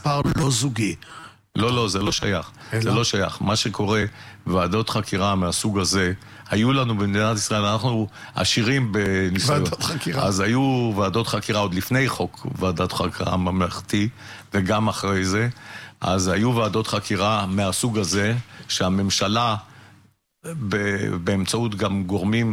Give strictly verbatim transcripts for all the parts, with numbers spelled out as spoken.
מספר לא זוגי. לא, לא, זה לא שייך. זה לא שייך. מה שקורה, ועדות חקירה מהסוג הזה, היו לנו במדינת ישראל, אנחנו עשירים בניסיון. ועדות חקירה. אז היו ועדות חקירה עוד לפני חוק ועדת חקירה ממלכתי, וגם אחרי זה. אז היו ועדות חקירה מהסוג הזה, שהממשלה, באמצעות גם גורמים,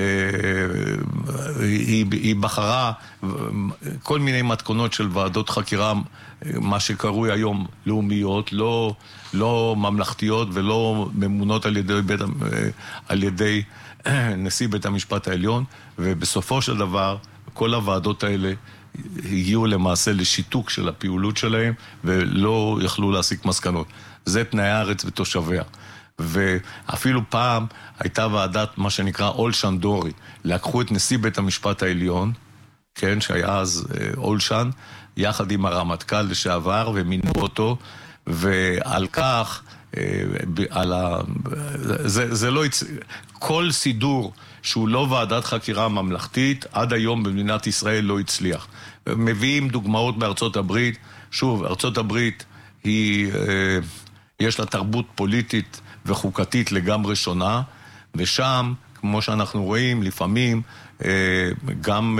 היא, היא בחרה כל מיני מתכונות של ועדות חקירה, מה שקרוי היום לאומיות, לא, לא ממלכתיות ולא ממונות על ידי, בית, על ידי נשיא בית המשפט העליון, ובסופו של דבר כל הוועדות האלה הגיעו למעשה לשיתוק של הפעילות שלהם ולא יכלו להסיק מסקנות. זה תנאי הארץ ותושביה. ואפילו פעם הייתה ועדת מה שנקרא אולשן דורי, לקחו את נשיא בית המשפט העליון, כן, שהיה אז אולשן, יחד עם הרמטכ"ל לשעבר, ומינו אותו, ועל כך, על ה... זה, זה לא... כל סידור שהוא לא ועדת חקירה ממלכתית, עד היום במדינת ישראל לא הצליח. מביאים דוגמאות בארצות הברית, שוב, ארצות הברית היא... יש לה תרבות פוליטית וחוקתית לגמרי שונה, ושם, כמו שאנחנו רואים, לפעמים גם,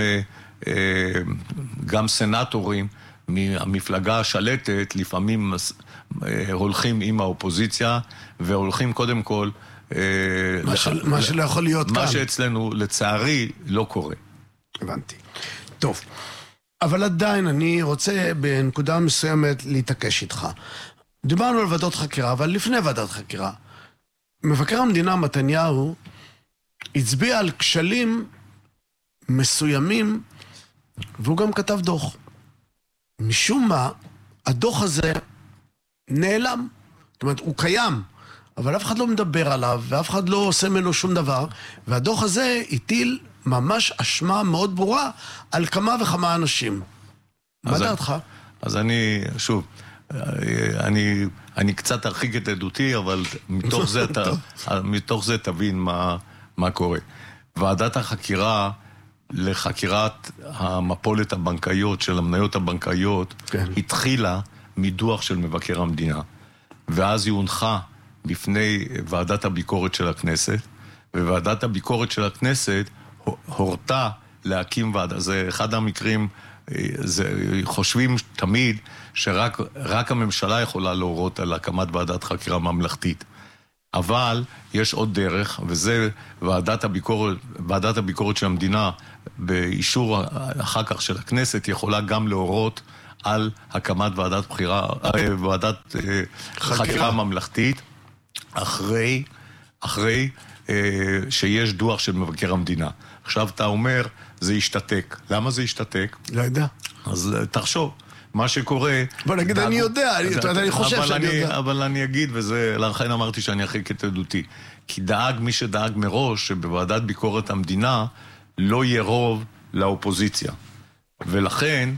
גם סנטורים מהמפלגה השלטת, לפעמים הולכים עם האופוזיציה, והולכים קודם כל... מה, לח... של... מה שלא יכול להיות מה כאן. מה שאצלנו, לצערי, לא קורה. הבנתי. טוב. אבל עדיין אני רוצה בנקודה מסוימת להתעקש איתך. דיברנו על ועדות חקירה, אבל לפני ועדת חקירה, מבקר המדינה מתניהו הצביע על כשלים מסוימים, והוא גם כתב דוח. משום מה, הדוח הזה נעלם. זאת אומרת, הוא קיים, אבל אף אחד לא מדבר עליו, ואף אחד לא עושה ממנו שום דבר, והדוח הזה הטיל ממש אשמה מאוד ברורה על כמה וכמה אנשים. מה דעתך? אז אני, שוב, אני, אני קצת ארחיק את עדותי, אבל מתוך זה, ת, מתוך זה תבין מה, מה קורה. ועדת החקירה לחקירת המפולת הבנקאיות של המניות הבנקאיות, כן. התחילה מדוח של מבקר המדינה, ואז היא הונחה בפני ועדת הביקורת של הכנסת, וועדת הביקורת של הכנסת הורתה להקים ועדה. זה אחד המקרים, זה, חושבים תמיד שרק רק הממשלה יכולה להורות על הקמת ועדת חקירה ממלכתית. אבל יש עוד דרך, וזה ועדת הביקורת, ועדת הביקורת של המדינה, באישור אחר כך של הכנסת, יכולה גם להורות על הקמת ועדת בחירה, ועדת חקירה, חקירה ממלכתית, אחרי, אחרי שיש דוח של מבקר המדינה. עכשיו אתה אומר, זה ישתתק. למה זה ישתתק? לא יודע. אז תחשוב. מה שקורה... בוא נגיד, אני יודע, אני חושב שאני יודע. אבל אני אגיד, וזה, לכן אמרתי שאני ארחיק את עדותי. כי דאג מי שדאג מראש, שבוועדת ביקורת המדינה לא יהיה רוב לאופוזיציה. ולכן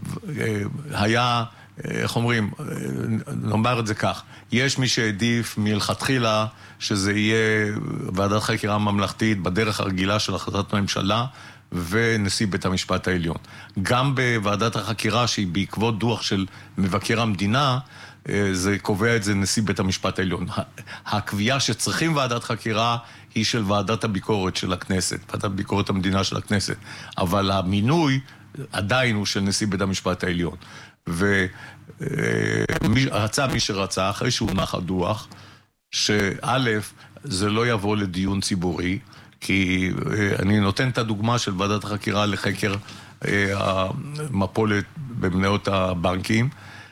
היה, איך אומרים, נאמר את זה כך, יש מי שהעדיף מלכתחילה שזה יהיה ועדת חקירה ממלכתית בדרך הרגילה של החלטת ממשלה, ונשיא בית המשפט העליון. גם בוועדת החקירה שהיא בעקבות דוח של מבקר המדינה, זה קובע את זה נשיא בית המשפט העליון. הקביעה שצריכים ועדת חקירה היא של ועדת הביקורת של הכנסת, ועדת ביקורת המדינה של הכנסת. אבל המינוי עדיין הוא של נשיא בית המשפט העליון. ורצה מי שרצה, אחרי שהוא נח הדוח, שא' זה לא יבוא לדיון ציבורי, כי אני נותן את הדוגמה של ועדת החקירה לחקר המפולת במניות הבנקים,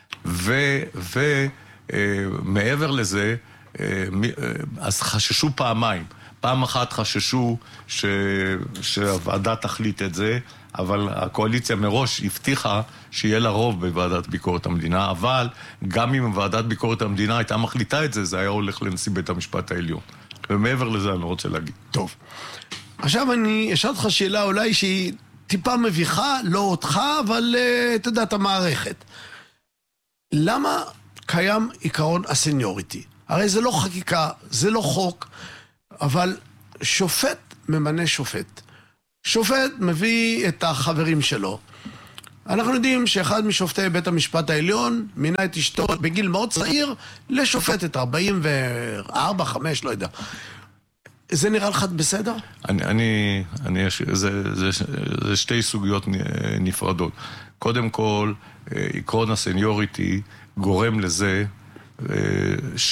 ומעבר לזה, אז חששו פעמיים. פעם אחת חששו ש, שהוועדה תחליט את זה, אבל הקואליציה מראש הבטיחה שיהיה לה רוב בוועדת ביקורת המדינה, אבל גם אם ועדת ביקורת המדינה הייתה מחליטה את זה, זה היה הולך לנשיא בית המשפט העליון. ומעבר לזה אני רוצה להגיד. טוב. עכשיו אני אשאל אותך שאלה אולי שהיא טיפה מביכה, לא אותך, אבל uh, תדע את המערכת. למה קיים עיקרון הסניוריטי? הרי זה לא חקיקה, זה לא חוק, אבל שופט ממנה שופט. שופט מביא את החברים שלו. אנחנו יודעים שאחד משופטי בית המשפט העליון מינה את אשתו בגיל מאוד צעיר לשופטת ארבעים וארבע, חמש, לא יודע. זה נראה לך בסדר? אני, אני, אני, זה, זה, זה שתי סוגיות נפרדות. קודם כל, עקרון הסניוריטי גורם לזה ש,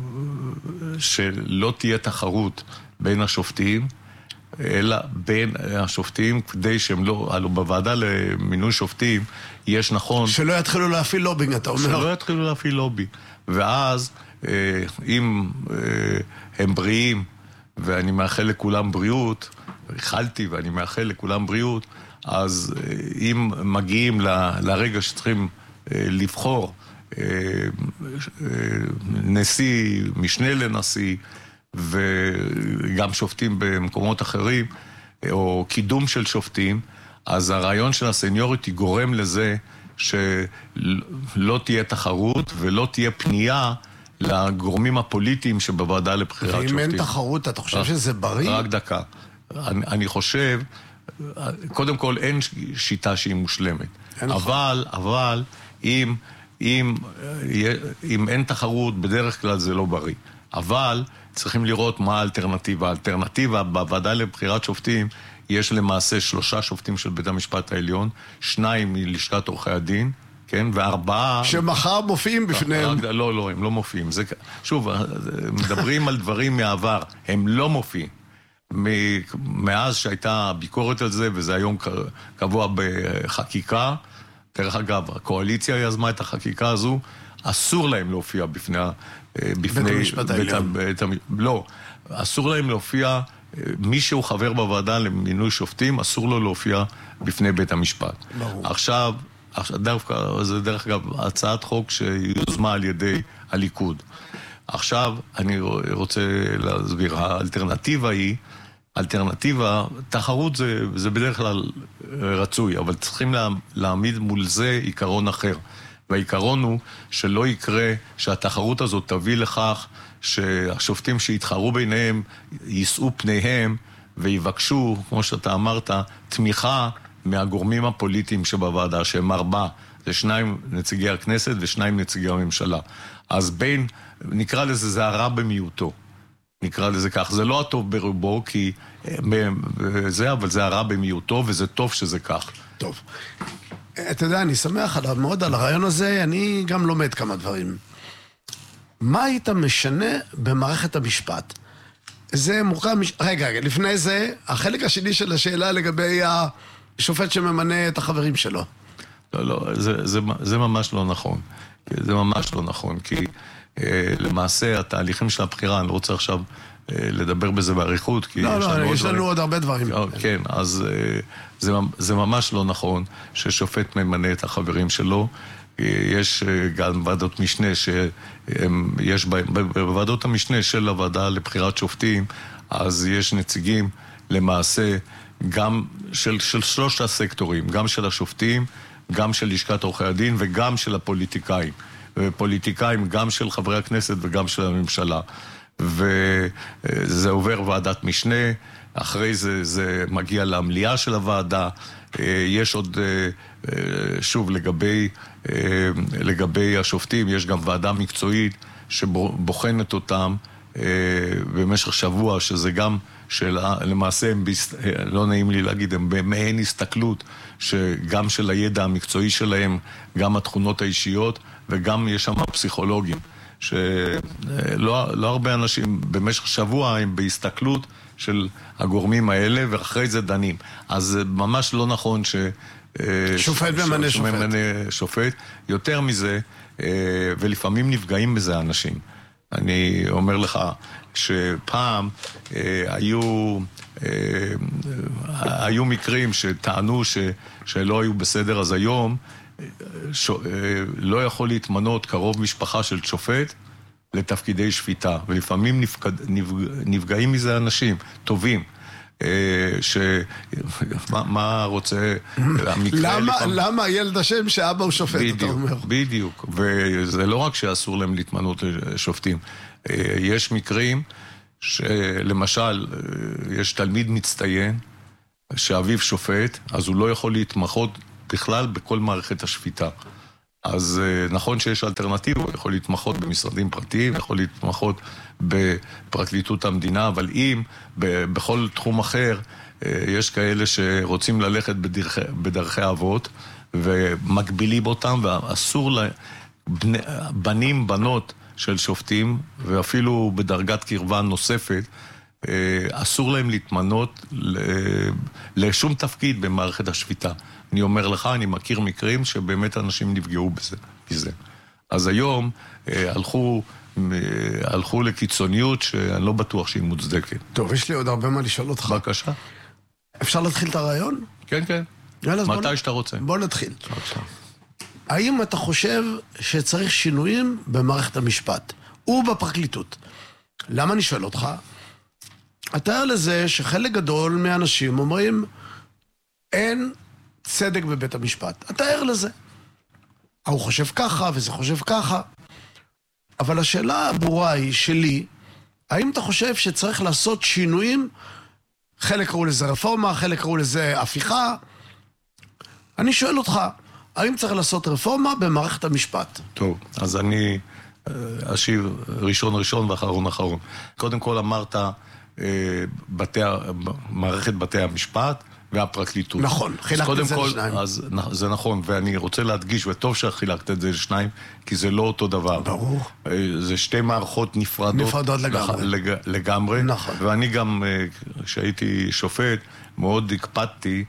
שלא תהיה תחרות בין השופטים, אלא בין השופטים, כדי שהם לא, הלוא בוועדה למינוי שופטים, יש נכון... שלא יתחילו להפעיל לובינג, אתה אומר. שלא יתחילו להפעיל לובי. ואז, אם הם בריאים, ואני מאחל לכולם בריאות, החלתי ואני מאחל לכולם בריאות, אז אם מגיעים לרגע שצריכים לבחור נשיא, משנה לנשיא, וגם שופטים במקומות אחרים, או קידום של שופטים, אז הרעיון של הסניוריטי גורם לזה שלא תהיה תחרות ולא תהיה פנייה לגורמים הפוליטיים שבוועדה לבחירת שופטים. ואם אין תחרות, אתה חושב שזה בריא? רק דקה. אני, אני חושב, קודם כל אין שיטה שהיא מושלמת. אבל, אבל, אם, אם, אם אין תחרות, בדרך כלל זה לא בריא. אבל צריכים לראות מה האלטרנטיבה. האלטרנטיבה בוועדה לבחירת שופטים, יש למעשה שלושה שופטים של בית המשפט העליון, שניים מלשכת עורכי הדין, כן, וארבעה... שמחר מופיעים בפניהם. לא, לא, הם לא מופיעים. זה, שוב, מדברים על דברים מהעבר, הם לא מופיעים. מאז שהייתה ביקורת על זה, וזה היום קבוע בחקיקה, דרך אגב, הקואליציה יזמה את החקיקה הזו, אסור להם להופיע בפני... בפני בית המשפט העליון. בית, לא, אסור להם להופיע, מי שהוא חבר בוועדה למינוי שופטים, אסור לו להופיע בפני בית המשפט. ברור. עכשיו... דווקא, זה דרך אגב הצעת חוק שיוזמה על ידי הליכוד. עכשיו אני רוצה להסביר, האלטרנטיבה היא, אלטרנטיבה, תחרות זה, זה בדרך כלל רצוי, אבל צריכים לה, להעמיד מול זה עיקרון אחר. והעיקרון הוא שלא יקרה שהתחרות הזאת תביא לכך שהשופטים שהתחרו ביניהם יישאו פניהם ויבקשו, כמו שאתה אמרת, תמיכה מהגורמים הפוליטיים שבוועדה, שהם ארבעה, זה שניים נציגי הכנסת ושניים נציגי הממשלה. אז בין, נקרא לזה, זה הרע במיעוטו. נקרא לזה כך. זה לא הטוב ברובו, כי זה, אבל זה הרע במיעוטו, וזה טוב שזה כך. טוב. אתה יודע, אני שמח עליו מאוד על הרעיון הזה, אני גם לומד כמה דברים. מה היית משנה במערכת המשפט? זה מורכב... מש... רגע, רגע, לפני זה, החלק השני של השאלה לגבי ה... שופט שממנה את החברים שלו. לא, לא, זה, זה, זה ממש לא נכון. זה ממש לא נכון, כי אה, למעשה התהליכים של הבחירה, אני לא רוצה עכשיו אה, לדבר בזה בעריכות, כי לא, יש לא, לנו, יש עוד, לנו דברים... עוד הרבה דברים. אה, כן, אז אה, זה, זה ממש לא נכון ששופט ממנה את החברים שלו. יש גם ועדות משנה שיש בוועדות המשנה של הוועדה לבחירת שופטים, אז יש נציגים למעשה גם של, של שלושת הסקטורים, גם של השופטים, גם של לשכת עורכי הדין וגם של הפוליטיקאים. ופוליטיקאים גם של חברי הכנסת וגם של הממשלה. וזה עובר ועדת משנה, אחרי זה זה מגיע למליאה של הוועדה. יש עוד, שוב, לגבי, לגבי השופטים, יש גם ועדה מקצועית שבוחנת אותם במשך שבוע, שזה גם שלמעשה, לא נעים לי להגיד, הם במעין הסתכלות שגם של הידע המקצועי שלהם, גם התכונות האישיות, וגם יש שם פסיכולוגים, שלא לא הרבה אנשים במשך שבוע הם בהסתכלות של הגורמים האלה, ואחרי זה דנים. אז זה ממש לא נכון ש... שופט ממנה שופט. שופט. יותר מזה, ולפעמים נפגעים בזה אנשים. אני אומר לך שפעם אה, היו, אה, היו מקרים שטענו ש, שלא היו בסדר, אז היום ש, אה, לא יכול להתמנות קרוב משפחה של שופט לתפקידי שפיטה, ולפעמים נפגע, נפגע, נפגעים מזה אנשים טובים. ש... מה, מה רוצה... למה, למה הילד השם שאבא הוא שופט, בדיוק, אתה אומר? בדיוק, וזה לא רק שאסור להם להתמנות לשופטים. יש מקרים שלמשל, יש תלמיד מצטיין שאביו שופט, אז הוא לא יכול להתמחות בכלל בכל מערכת השפיטה. אז נכון שיש אלטרנטיבה, הוא יכול להתמחות במשרדים פרטיים, יכול להתמחות בפרקליטות המדינה, אבל אם בכל תחום אחר יש כאלה שרוצים ללכת בדרכי, בדרכי אבות, ומגבילים אותם, ואסור לבנים, בנות של שופטים, ואפילו בדרגת קרבה נוספת, אסור להם להתמנות לשום תפקיד במערכת השפיטה. אני אומר לך, אני מכיר מקרים שבאמת אנשים נפגעו בזה. בזה. אז היום הלכו, הלכו לקיצוניות שאני לא בטוח שהיא מוצדקת. טוב, יש לי עוד הרבה מה לשאול אותך. בבקשה. אפשר להתחיל את הרעיון? כן, כן. יאללה, מתי בוא... שאתה רוצה. בוא נתחיל. בבקשה. האם אתה חושב שצריך שינויים במערכת המשפט ובפרקליטות? למה אני שואל אותך? אתה ער לזה שחלק גדול מהאנשים אומרים, אין צדק בבית המשפט. אתה ער לזה. הוא חושב ככה וזה חושב ככה. אבל השאלה הברורה היא שלי, האם אתה חושב שצריך לעשות שינויים? חלק קראו לזה רפורמה, חלק קראו לזה הפיכה. אני שואל אותך, האם צריך לעשות רפורמה במערכת המשפט? טוב, אז אני אשיב ראשון ראשון ואחרון אחרון. קודם כל אמרת בתי, מערכת בתי המשפט והפרקליטות. נכון, חילקת את זה כל, לשניים. אז זה נכון, ואני רוצה להדגיש, וטוב שחילקת את זה לשניים, כי זה לא אותו דבר. ברור. זה שתי מערכות נפרדות. נפרדות לגמרי. לג, לגמרי. נכון. ואני גם, כשהייתי שופט, מאוד הקפדתי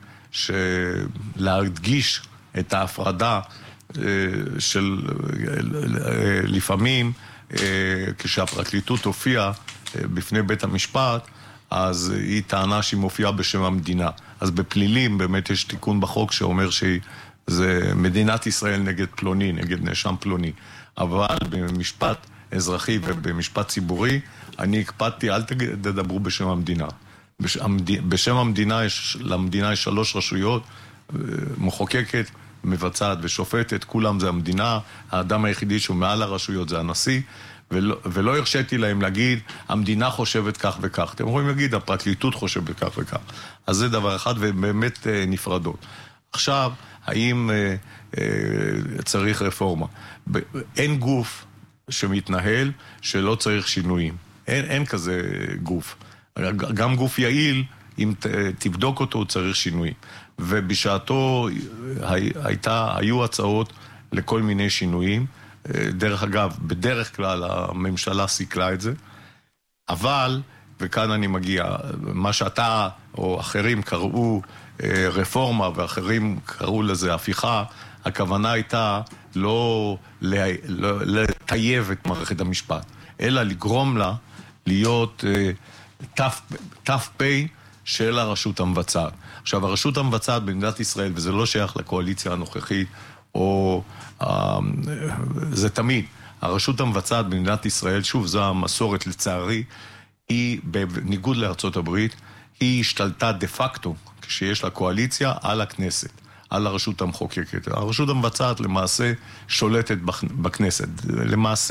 להדגיש את ההפרדה של לפעמים, כשהפרקליטות הופיעה בפני בית המשפט, אז היא טענה שהיא מופיעה בשם המדינה. אז בפלילים באמת יש תיקון בחוק שאומר שזה מדינת ישראל נגד פלוני, נגד נאשם פלוני. אבל במשפט אזרחי ובמשפט ציבורי, אני הקפדתי, אל תדברו בשם המדינה. בשם המדינה יש, למדינה יש שלוש רשויות, מחוקקת, מבצעת ושופטת, כולם זה המדינה, האדם היחידי שהוא מעל הרשויות זה הנשיא, ולא, ולא הרשיתי להם להגיד, המדינה חושבת כך וכך. אתם יכולים להגיד, הפרקליטות חושבת כך וכך. אז זה דבר אחד, ובאמת אה, נפרדות. עכשיו, האם אה, אה, צריך רפורמה? ב- אין גוף שמתנהל שלא צריך שינויים. אין, אין כזה גוף. גם גוף יעיל, אם ת, תבדוק אותו, צריך שינויים. ובשעתו הייתה, היו הצעות לכל מיני שינויים. דרך אגב, בדרך כלל הממשלה סיכלה את זה, אבל, וכאן אני מגיע, מה שאתה או אחרים קראו רפורמה ואחרים קראו לזה הפיכה, הכוונה הייתה לא לטייב את מערכת המשפט, אלא לגרום לה להיות תף פי של הרשות המבצעת. עכשיו, הרשות המבצעת במדינת ישראל, וזה לא שייך לקואליציה הנוכחית, או זה תמיד, הרשות המבצעת במדינת ישראל, שוב, זו המסורת לצערי, היא, בניגוד לארצות הברית, היא השתלטה דה פקטו, כשיש לה קואליציה, על הכנסת, על הרשות המחוקקת. הרשות המבצעת למעשה שולטת בכנסת, למעשה.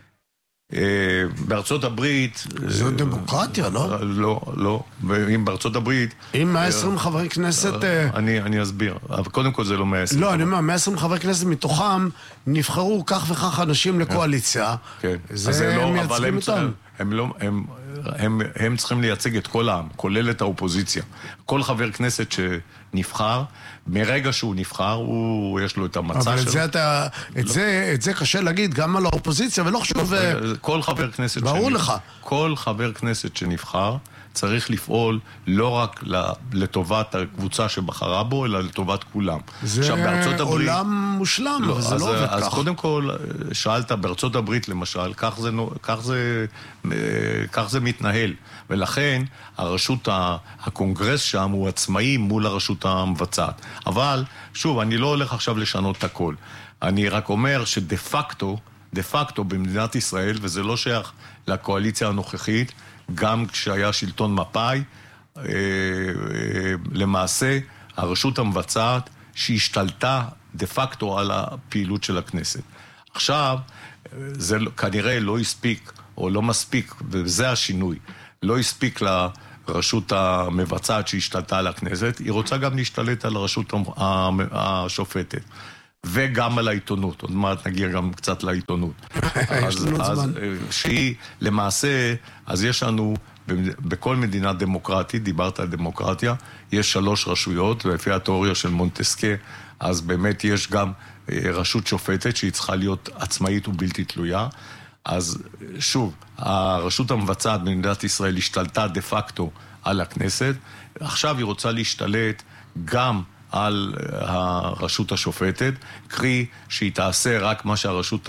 בארצות הברית... זו דמוקרטיה, לא? לא, לא. ואם בארצות הברית... אם מאה ועשרים חברי כנסת... אני אסביר. אבל קודם כל זה לא מאה ועשרים. לא, אני אומר, מאה ועשרים חברי כנסת מתוכם נבחרו כך וכך אנשים לקואליציה. כן. זה מייצגים אותם. הם לא... הם, הם צריכים לייצג את כל העם, כולל את האופוזיציה. כל חבר כנסת שנבחר, מרגע שהוא נבחר, הוא, יש לו את המצע שלו. אבל את זה, אתה, את, לא. זה, את זה קשה להגיד גם על האופוזיציה, ולא חשוב... כל חבר כנסת ברור שנבחר, לך. כל חבר כנסת שנבחר, צריך לפעול לא רק לטובת הקבוצה שבחרה בו, אלא לטובת כולם. זה עכשיו, בארצות הברית, עולם מושלם, לא, וזה אז, לא עובד אז כך. אז קודם כל, שאלת, בארצות הברית למשל, כך זה, כך זה, כך זה מתנהל. ולכן, הרשות, הקונגרס שם הוא עצמאי מול הרשות המבצעת. אבל, שוב, אני לא הולך עכשיו לשנות את הכל. אני רק אומר שדה פקטו, דה פקטו במדינת ישראל, וזה לא שייך לקואליציה הנוכחית, גם כשהיה שלטון מפאי, למעשה הרשות המבצעת שהשתלטה דה פקטו על הפעילות של הכנסת. עכשיו, זה כנראה לא הספיק, או לא מספיק, וזה השינוי, לא הספיק הרשות המבצעת שהשתלטה על הכנסת, היא רוצה גם להשתלט על הרשות השופטת. וגם על העיתונות, עוד מעט נגיע גם קצת לעיתונות. יש לנו זמן. שהיא, למעשה, אז יש לנו, בכל מדינה דמוקרטית, דיברת על דמוקרטיה, יש שלוש רשויות, ולפי התיאוריה של מונטסקה, אז באמת יש גם רשות שופטת, שהיא צריכה להיות עצמאית ובלתי תלויה. אז שוב, הרשות המבצעת במדינת ישראל השתלטה דה פקטו על הכנסת, עכשיו היא רוצה להשתלט גם על הרשות השופטת, קרי שהיא תעשה רק מה שהרשות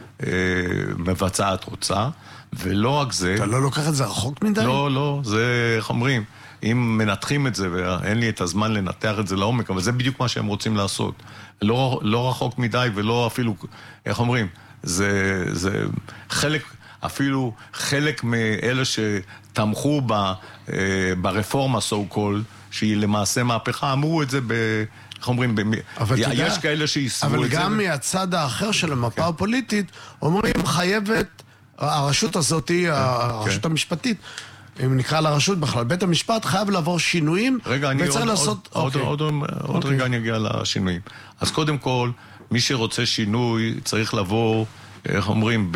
המבצעת רוצה, ולא רק זה... אתה לא לוקח את זה רחוק מדי? לא, לא, זה, איך אומרים, אם מנתחים את זה, ואין לי את הזמן לנתח את זה לעומק, אבל זה בדיוק מה שהם רוצים לעשות. לא, לא רחוק מדי ולא אפילו, איך אומרים, זה, זה חלק, אפילו חלק מאלה שתמכו ב, ברפורמה so called, שהיא למעשה מהפכה, אמרו את זה ב... איך אומרים? ב... יש כאלה שיסבו את זה. אבל גם מהצד האחר של המפה הפוליטית, אומרים חייבת, הרשות הזאת, הרשות המשפטית, אם נקרא לרשות בכלל, בית המשפט חייב לעבור שינויים, וצריך לעשות... עוד רגע אני אגיע לשינויים. אז קודם כל, מי שרוצה שינוי צריך לבוא, איך אומרים,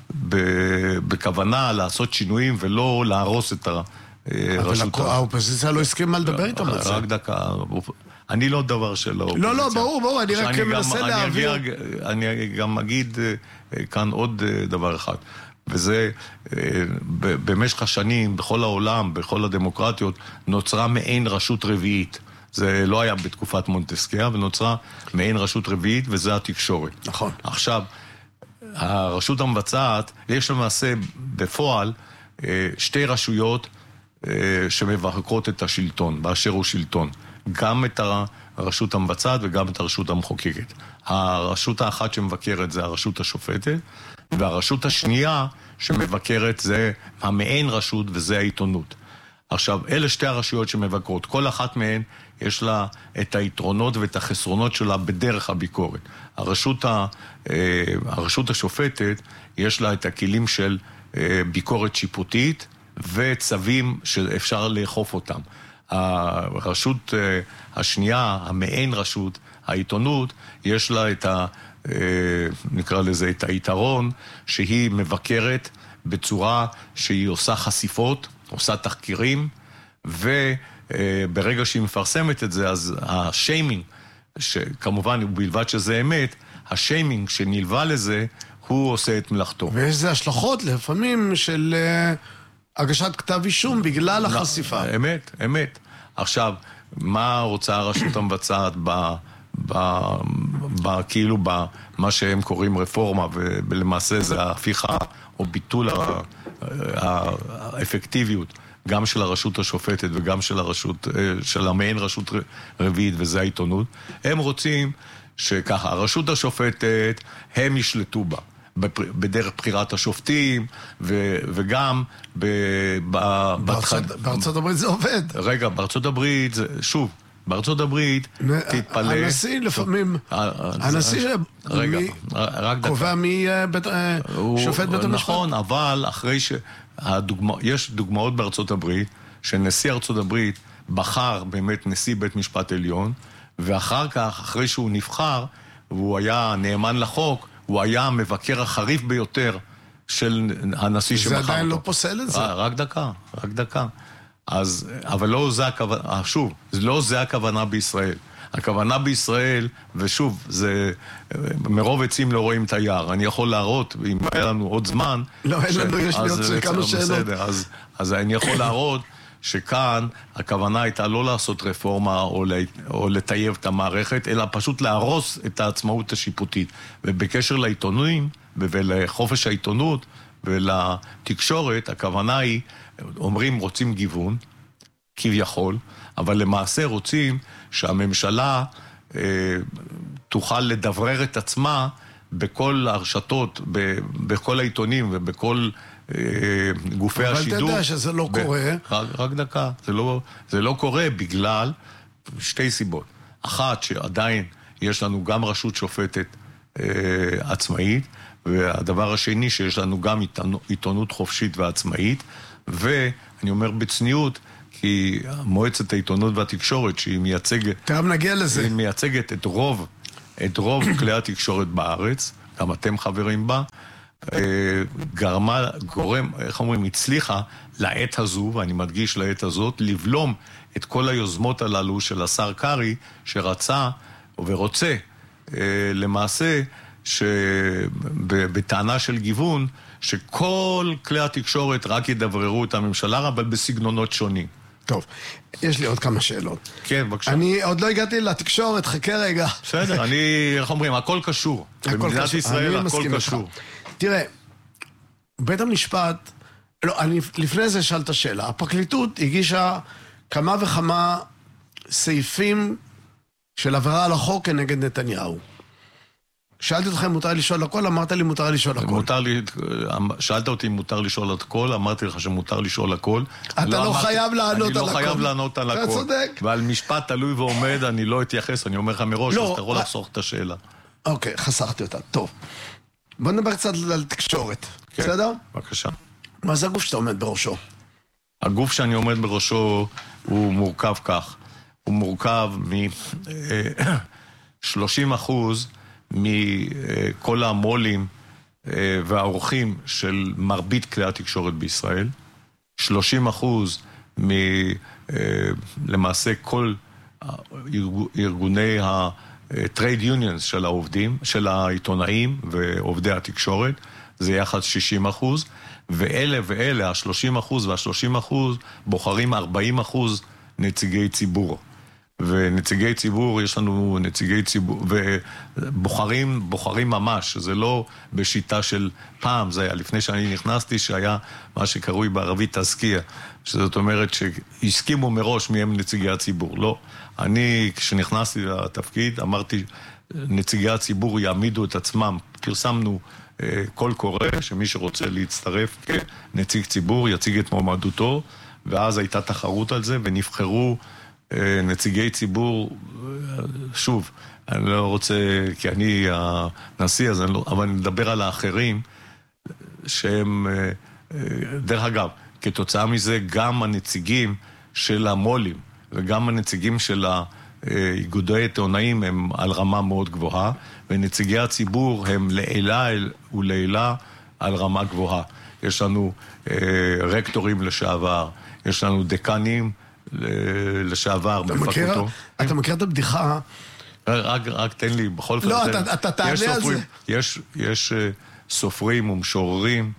בכוונה לעשות שינויים ולא להרוס את ה... אבל האופוזיציה לא הסכימה לדבר איתם על זה. רק דקה, אני לא דבר של האופוזיציה. לא, לא, ברור, ברור, אני רק מנסה להעביר. אני גם אגיד כאן עוד דבר אחד, וזה במשך השנים, בכל העולם, בכל הדמוקרטיות, נוצרה מעין רשות רביעית. זה לא היה בתקופת מונטסקיה, אבל נוצרה מעין רשות רביעית, וזה התקשורת. נכון. עכשיו, הרשות המבצעת, יש למעשה בפועל שתי רשויות שמבקרות את השלטון, באשר הוא שלטון. גם את הרשות המבצעת וגם את הרשות המחוקקת. הרשות האחת שמבקרת זה הרשות השופטת, והרשות השנייה שמבקרת זה המעין רשות וזה העיתונות. עכשיו, אלה שתי הרשויות שמבקרות. כל אחת מהן יש לה את היתרונות ואת החסרונות שלה בדרך הביקורת. הרשות, ה, הרשות השופטת יש לה את הכלים של ביקורת שיפוטית, וצווים שאפשר לאכוף אותם. הרשות השנייה, המעין רשות, העיתונות, יש לה את ה... נקרא לזה את היתרון, שהיא מבקרת בצורה שהיא עושה חשיפות, עושה תחקירים, וברגע שהיא מפרסמת את זה, אז השיימינג, שכמובן בלבד שזה אמת, השיימינג שנלווה לזה, הוא עושה את מלאכתו. ויש זה השלכות לפעמים של... הגשת כתב אישום בגלל החשיפה. אמת, אמת. עכשיו, מה רוצה הרשות המבצעת ב, ב, ב, כאילו במה שהם קוראים רפורמה, ולמעשה זה ההפיכה או ביטול האפקטיביות, גם של הרשות השופטת וגם של הרשות, של המעין רשות רביעית, וזה העיתונות. הם רוצים שככה, הרשות השופטת, הם ישלטו בה. בדרך בחירת השופטים, ו, וגם ב, ב, בארצות, בתח... בארצות הברית זה עובד. רגע, בארצות הברית, זה, שוב, בארצות הברית, נ... תתפלא... הנשיא לפעמים, הנשיא רגע, מי... רק דקה. קובע מי בית... הוא... שופט בית המשפט. נכון, אבל אחרי ש... הדוגמא... יש דוגמאות בארצות הברית, שנשיא ארצות הברית בחר באמת נשיא בית משפט עליון, ואחר כך, אחרי שהוא נבחר, והוא היה נאמן לחוק, הוא היה המבקר החריף ביותר של הנשיא שבחר אותו. זה עדיין לא פוסל את זה. רק דקה, רק דקה. אז, אבל לא זה הכוונה, שוב, לא זה הכוונה בישראל. הכוונה בישראל, ושוב, זה, מרוב עצים לא רואים את היער. אני יכול להראות, אם היה לנו עוד זמן... לא, אין לנו, יש לי עוד כמה שאלות. בסדר, אז, אז אני יכול להראות שכאן הכוונה הייתה לא לעשות רפורמה או, או לטייב את המערכת, אלא פשוט להרוס את העצמאות השיפוטית. ובקשר לעיתונאים ולחופש העיתונות ולתקשורת, הכוונה היא, אומרים רוצים גיוון, כביכול, אבל למעשה רוצים שהממשלה אה, תוכל לדברר את עצמה בכל הרשתות, ב, בכל העיתונים ובכל אה, גופי אבל השידור. אבל אתה יודע שזה לא ב, קורה. רק, רק דקה, זה לא, זה לא קורה בגלל שתי סיבות. אחת, שעדיין יש לנו גם רשות שופטת אה, עצמאית, והדבר השני, שיש לנו גם עיתונות חופשית ועצמאית, ואני אומר בצניעות, כי מועצת העיתונות והתקשורת, שהיא מייצגת... תכף נגיע לזה. היא מייצגת את רוב, את רוב כלי התקשורת בארץ, גם אתם חברים בה, גרמה, גורם, איך אומרים, הצליחה לעת הזו, ואני מדגיש לעת הזאת, לבלום את כל היוזמות הללו של השר קרי, שרצה ורוצה למעשה, שבטענה של גיוון, שכל כלי התקשורת רק ידבררו את הממשלה, אבל בסגנונות שונים. טוב, יש לי עוד כמה שאלות. כן, בבקשה. אני עוד לא הגעתי לתקשורת, חכה רגע. בסדר, אני, איך אומרים, הכל קשור. במדינת ישראל הכל קשור. תראה, בית המשפט, לא, אני לפני זה שאלת שאלה, הפרקליטות הגישה כמה וכמה סעיפים של עבירה על החוק כנגד נתניהו. שאלתי אותך אם מותר לשאול הכל, אמרת לי מותר לשאול הכל. מותר לי, שאלת אותי אם מותר לשאול הכל, אמרתי לך שמותר לשאול הכל. אתה לא חייב לענות על הכל. אני לא חייב לענות על הכל. אתה צודק. ועל משפט תלוי ועומד, אני לא אתייחס, אני אומר לך מראש, אז אתה יכול לחסוך את השאלה. אוקיי, חסכתי אותה. טוב. בוא נדבר קצת על תקשורת. בסדר? בבקשה. מה זה הגוף שאתה עומד בראשו? הגוף שאני עומד בראשו הוא מורכב כך. הוא מורכב מ-שלושים אחוז מכל המולים והאורחים של מרבית כלי התקשורת בישראל, שלושים אחוז מלמעשה כל ארגוני ה-trade unions של העובדים, של העיתונאים ועובדי התקשורת, זה יחד שישים אחוז, ואלה ואלה, ה-שלושים אחוז וה-שלושים אחוז, בוחרים ארבעים אחוז נציגי ציבור. ונציגי ציבור, יש לנו נציגי ציבור, ובוחרים, בוחרים ממש, זה לא בשיטה של פעם, זה היה לפני שאני נכנסתי, שהיה מה שקרוי בערבית תזכיר, שזאת אומרת שהסכימו מראש מי הם נציגי הציבור. לא, אני כשנכנסתי לתפקיד, אמרתי, נציגי הציבור יעמידו את עצמם, פרסמנו אה, קול קורא, שמי שרוצה להצטרף כנציג ציבור, יציג את מועמדותו, ואז הייתה תחרות על זה, ונבחרו נציגי ציבור, שוב, אני לא רוצה, כי אני הנשיא, אז אני לא, אבל אני מדבר על האחרים, שהם, דרך אגב, כתוצאה מזה, גם הנציגים של המולים, וגם הנציגים של האיגודי עיתונאים הם על רמה מאוד גבוהה, ונציגי הציבור הם לעילה ולעילה על רמה גבוהה. יש לנו רקטורים לשעבר, יש לנו דקנים, לשעבר, בפקולטו. אתה מכיר את הבדיחה? רק תן לי, בכל זאת. לא, אתה תענה על זה. יש סופרים ומשוררים,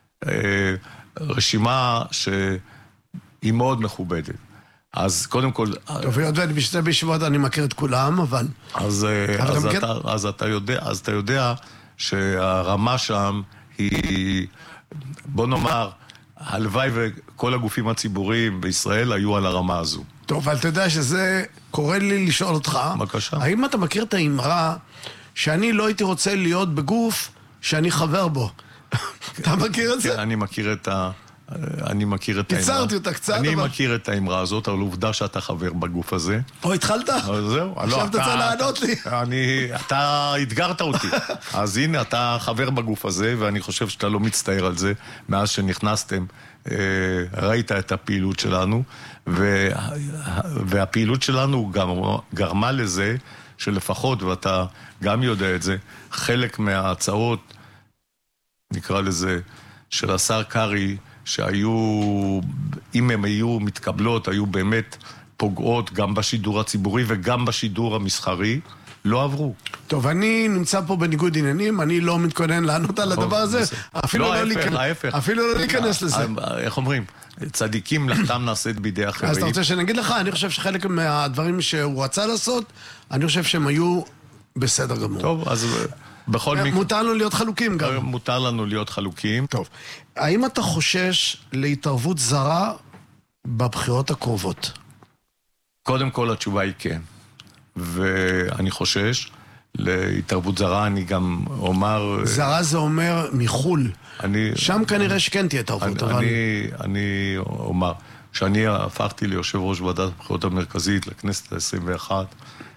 רשימה שהיא מאוד מכובדת. אז קודם כל... טוב, ואני בשתי בישיבות, אני מכיר את כולם, אבל... אז אתה יודע שהרמה שם היא, בוא נאמר, הלוואי וכל הגופים הציבוריים בישראל היו על הרמה הזו. טוב, אבל אתה יודע שזה קורא לי לשאול אותך, בבקשה. האם אתה מכיר את האמרה שאני לא הייתי רוצה להיות בגוף שאני חבר בו? אתה מכיר את זה? כן, אני מכיר את ה... אני מכיר את האמרה. קיצרתי אותה קצת, אני מכיר את האמרה הזאת, אבל עובדה שאתה חבר בגוף הזה. או, התחלת? זהו. עכשיו אתה צריך לענות לי. אתה אתגרת אותי. אז הנה, אתה חבר בגוף הזה, ואני חושב שאתה לא מצטער על זה. מאז שנכנסתם, ראית את הפעילות שלנו, והפעילות שלנו גרמה לזה, שלפחות, ואתה גם יודע את זה, חלק מההצעות, נקרא לזה, של השר קרי, שהיו, אם הם היו מתקבלות, היו באמת פוגעות גם בשידור הציבורי וגם בשידור המסחרי, לא עברו. טוב, אני נמצא פה בניגוד עניינים, אני לא מתכונן לענות על הדבר הזה, אפילו לא להיכנס לזה. איך אומרים? צדיקים לחתם נעשית בידי אחרים. אז אתה רוצה שאני אגיד לך, אני חושב שחלק מהדברים שהוא רצה לעשות, אני חושב שהם היו בסדר גמור. טוב, אז... בכל מקרה... מותר לנו להיות חלוקים גם. מותר לנו להיות חלוקים. טוב. האם אתה חושש להתערבות זרה בבחירות הקרובות? קודם כל התשובה היא כן. ואני חושש להתערבות זרה, אני גם אומר... זרה זה אומר מחול. אני... שם כנראה שכן תהיה התערבות, אבל... אני, אני אומר, שאני הפכתי ליושב ראש ועדת הבחירות המרכזית לכנסת ה-עשרים ואחת,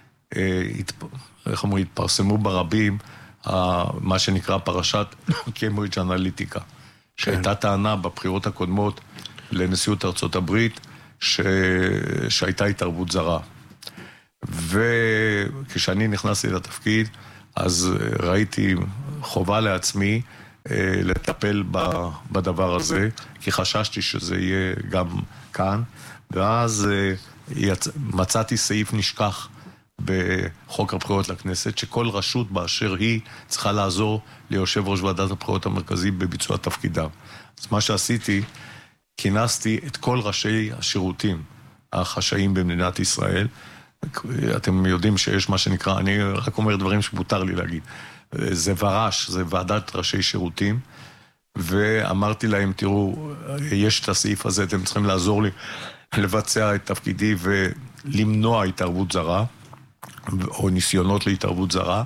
איך אומרים, התפרסמו ברבים, מה שנקרא פרשת קיימברידג' אנליטיקה, שהייתה טענה בבחירות הקודמות לנשיאות ארצות הברית, ש... שהייתה התערבות זרה. וכשאני נכנסתי לתפקיד, אז ראיתי חובה לעצמי לטפל בדבר הזה, כי חששתי שזה יהיה גם כאן, ואז מצאתי סעיף נשכח בחוק הבחירות לכנסת, שכל רשות באשר היא צריכה לעזור ליושב ראש ועדת הבחירות המרכזית בביצוע תפקידה. אז מה שעשיתי, כינסתי את כל ראשי השירותים החשאיים במדינת ישראל. אתם יודעים שיש מה שנקרא, אני רק אומר דברים שמותר לי להגיד. זה ורש, זה ועדת ראשי שירותים, ואמרתי להם, תראו, יש את הסעיף הזה, אתם צריכים לעזור לי לבצע את תפקידי ולמנוע התערבות זרה, או ניסיונות להתערבות זרה,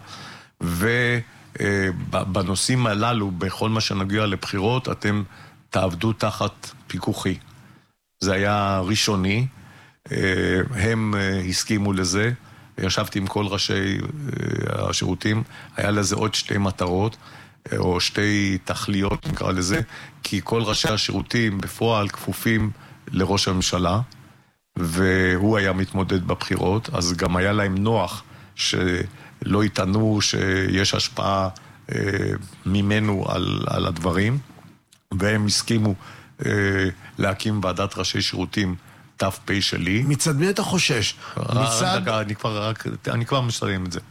ובנושאים הללו, בכל מה שנגיע לבחירות, אתם תעבדו תחת פיקוחי. זה היה ראשוני, הם הסכימו לזה, ישבתי עם כל ראשי השירותים, היה לזה עוד שתי מטרות, או שתי תכליות, נקרא לזה, כי כל ראשי השירותים בפועל כפופים לראש הממשלה, והוא היה מתמודד בבחירות, אז גם היה להם נוח שלא יטענו שיש השפעה אה, ממנו על, על הדברים, והם הסכימו אה, להקים ועדת ראשי שירותים תף פי שלי. מצד מי אתה חושש? מצד... דקה, אני כבר, רק, אני כבר מסתיים את זה.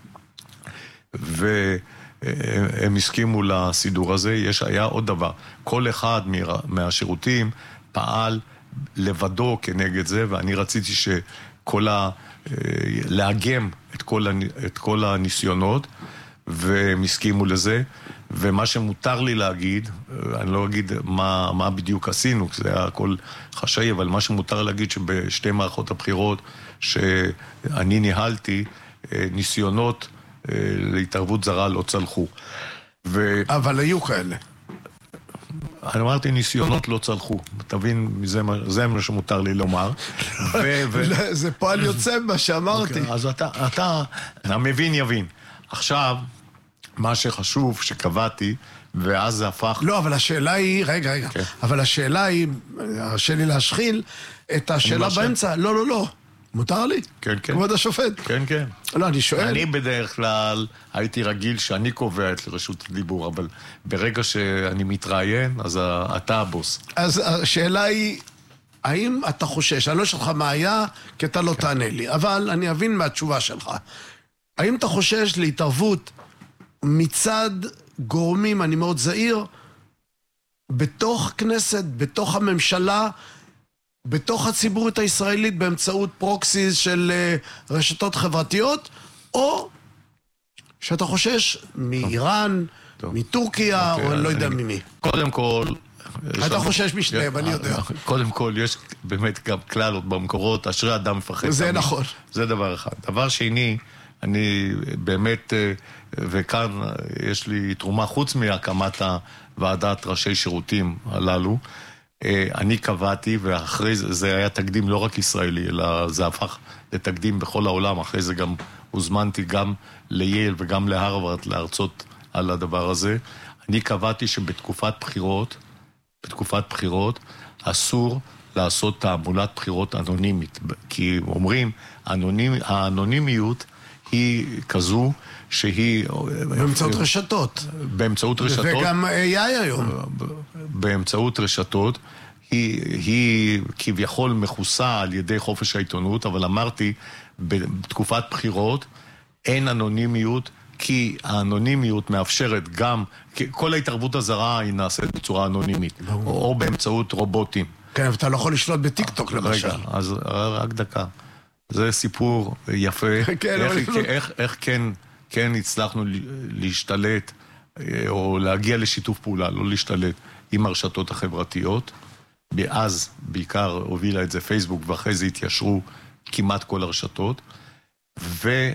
והם הסכימו לסידור הזה. יש, היה עוד דבר. כל אחד מהשירותים פעל לבדו כנגד זה, ואני רציתי שכל ה... לאגם את כל, את כל הניסיונות, והם הסכימו לזה. ומה שמותר לי להגיד, אני לא אגיד מה, מה בדיוק עשינו, כי זה היה הכל חשאי, אבל מה שמותר להגיד שבשתי מערכות הבחירות שאני ניהלתי, ניסיונות להתערבות זרה לא צלחו. ו... אבל היו כאלה. אני אמרתי, ניסיונות לא צלחו. תבין, זה, זה מה שמותר לי לומר. ו... ו... זה פועל יוצא מה שאמרתי. Okay, אז אתה, אתה, המבין יבין. עכשיו, מה שחשוב שקבעתי, ואז זה הפך... לא, אבל השאלה היא... רגע, רגע. Okay. אבל השאלה היא... הרשה לי להשחיל את השאלה באמצע. לא, לא, לא. מותר לי? כן, כן. כבוד השופט? כן, כן. לא, אני שואל... אני בדרך כלל הייתי רגיל שאני קובע את רשות הדיבור, אבל ברגע שאני מתראיין, אז אתה הבוס. אז השאלה היא, האם אתה חושש? אני לא אשאל לך מה היה, כי אתה לא תענה לי, אבל אני אבין מהתשובה שלך. האם אתה חושש להתערבות מצד גורמים, אני מאוד זהיר, בתוך כנסת, בתוך הממשלה, בתוך הציבורית הישראלית באמצעות פרוקסיס של uh, רשתות חברתיות, או שאתה חושש מאיראן, טוב. מטורקיה, אוקיי, או אני לא יודע אני... ממי. קודם כל... אתה חושש משניהם, אני יודע. קודם כל, יש באמת גם כלל עוד במקורות, אשרי אדם מפחד. זה תמיד. נכון. זה דבר אחד. דבר שני, אני באמת, וכאן יש לי תרומה חוץ מהקמת הוועדת ראשי שירותים הללו, אני קבעתי, ואחרי זה, זה היה תקדים לא רק ישראלי, אלא זה הפך לתקדים בכל העולם. אחרי זה גם הוזמנתי גם לייל וגם להרווארד להרצות על הדבר הזה. אני קבעתי שבתקופת בחירות, בתקופת בחירות, אסור לעשות תעמולת בחירות אנונימית. כי אומרים, האנונימ, האנונימיות היא כזו שהיא... באמצעות רשתות. באמצעות רשתות. וגם איי איי היום. באמצעות רשתות. היא, היא כביכול מכוסה על ידי חופש העיתונות, אבל אמרתי, בתקופת בחירות אין אנונימיות, כי האנונימיות מאפשרת גם, כל ההתערבות הזרה היא נעשית בצורה אנונימית, או, או באמצעות רובוטים. כן, אבל אתה לא יכול לשלוט בטיקטוק למשל. רגע, אז רק דקה. זה סיפור יפה. כן, איך, איך, איך, איך כן, כן הצלחנו להשתלט, או להגיע לשיתוף פעולה, לא להשתלט עם הרשתות החברתיות. אז בעיקר הובילה את זה פייסבוק, ואחרי זה התיישרו כמעט כל הרשתות. ו,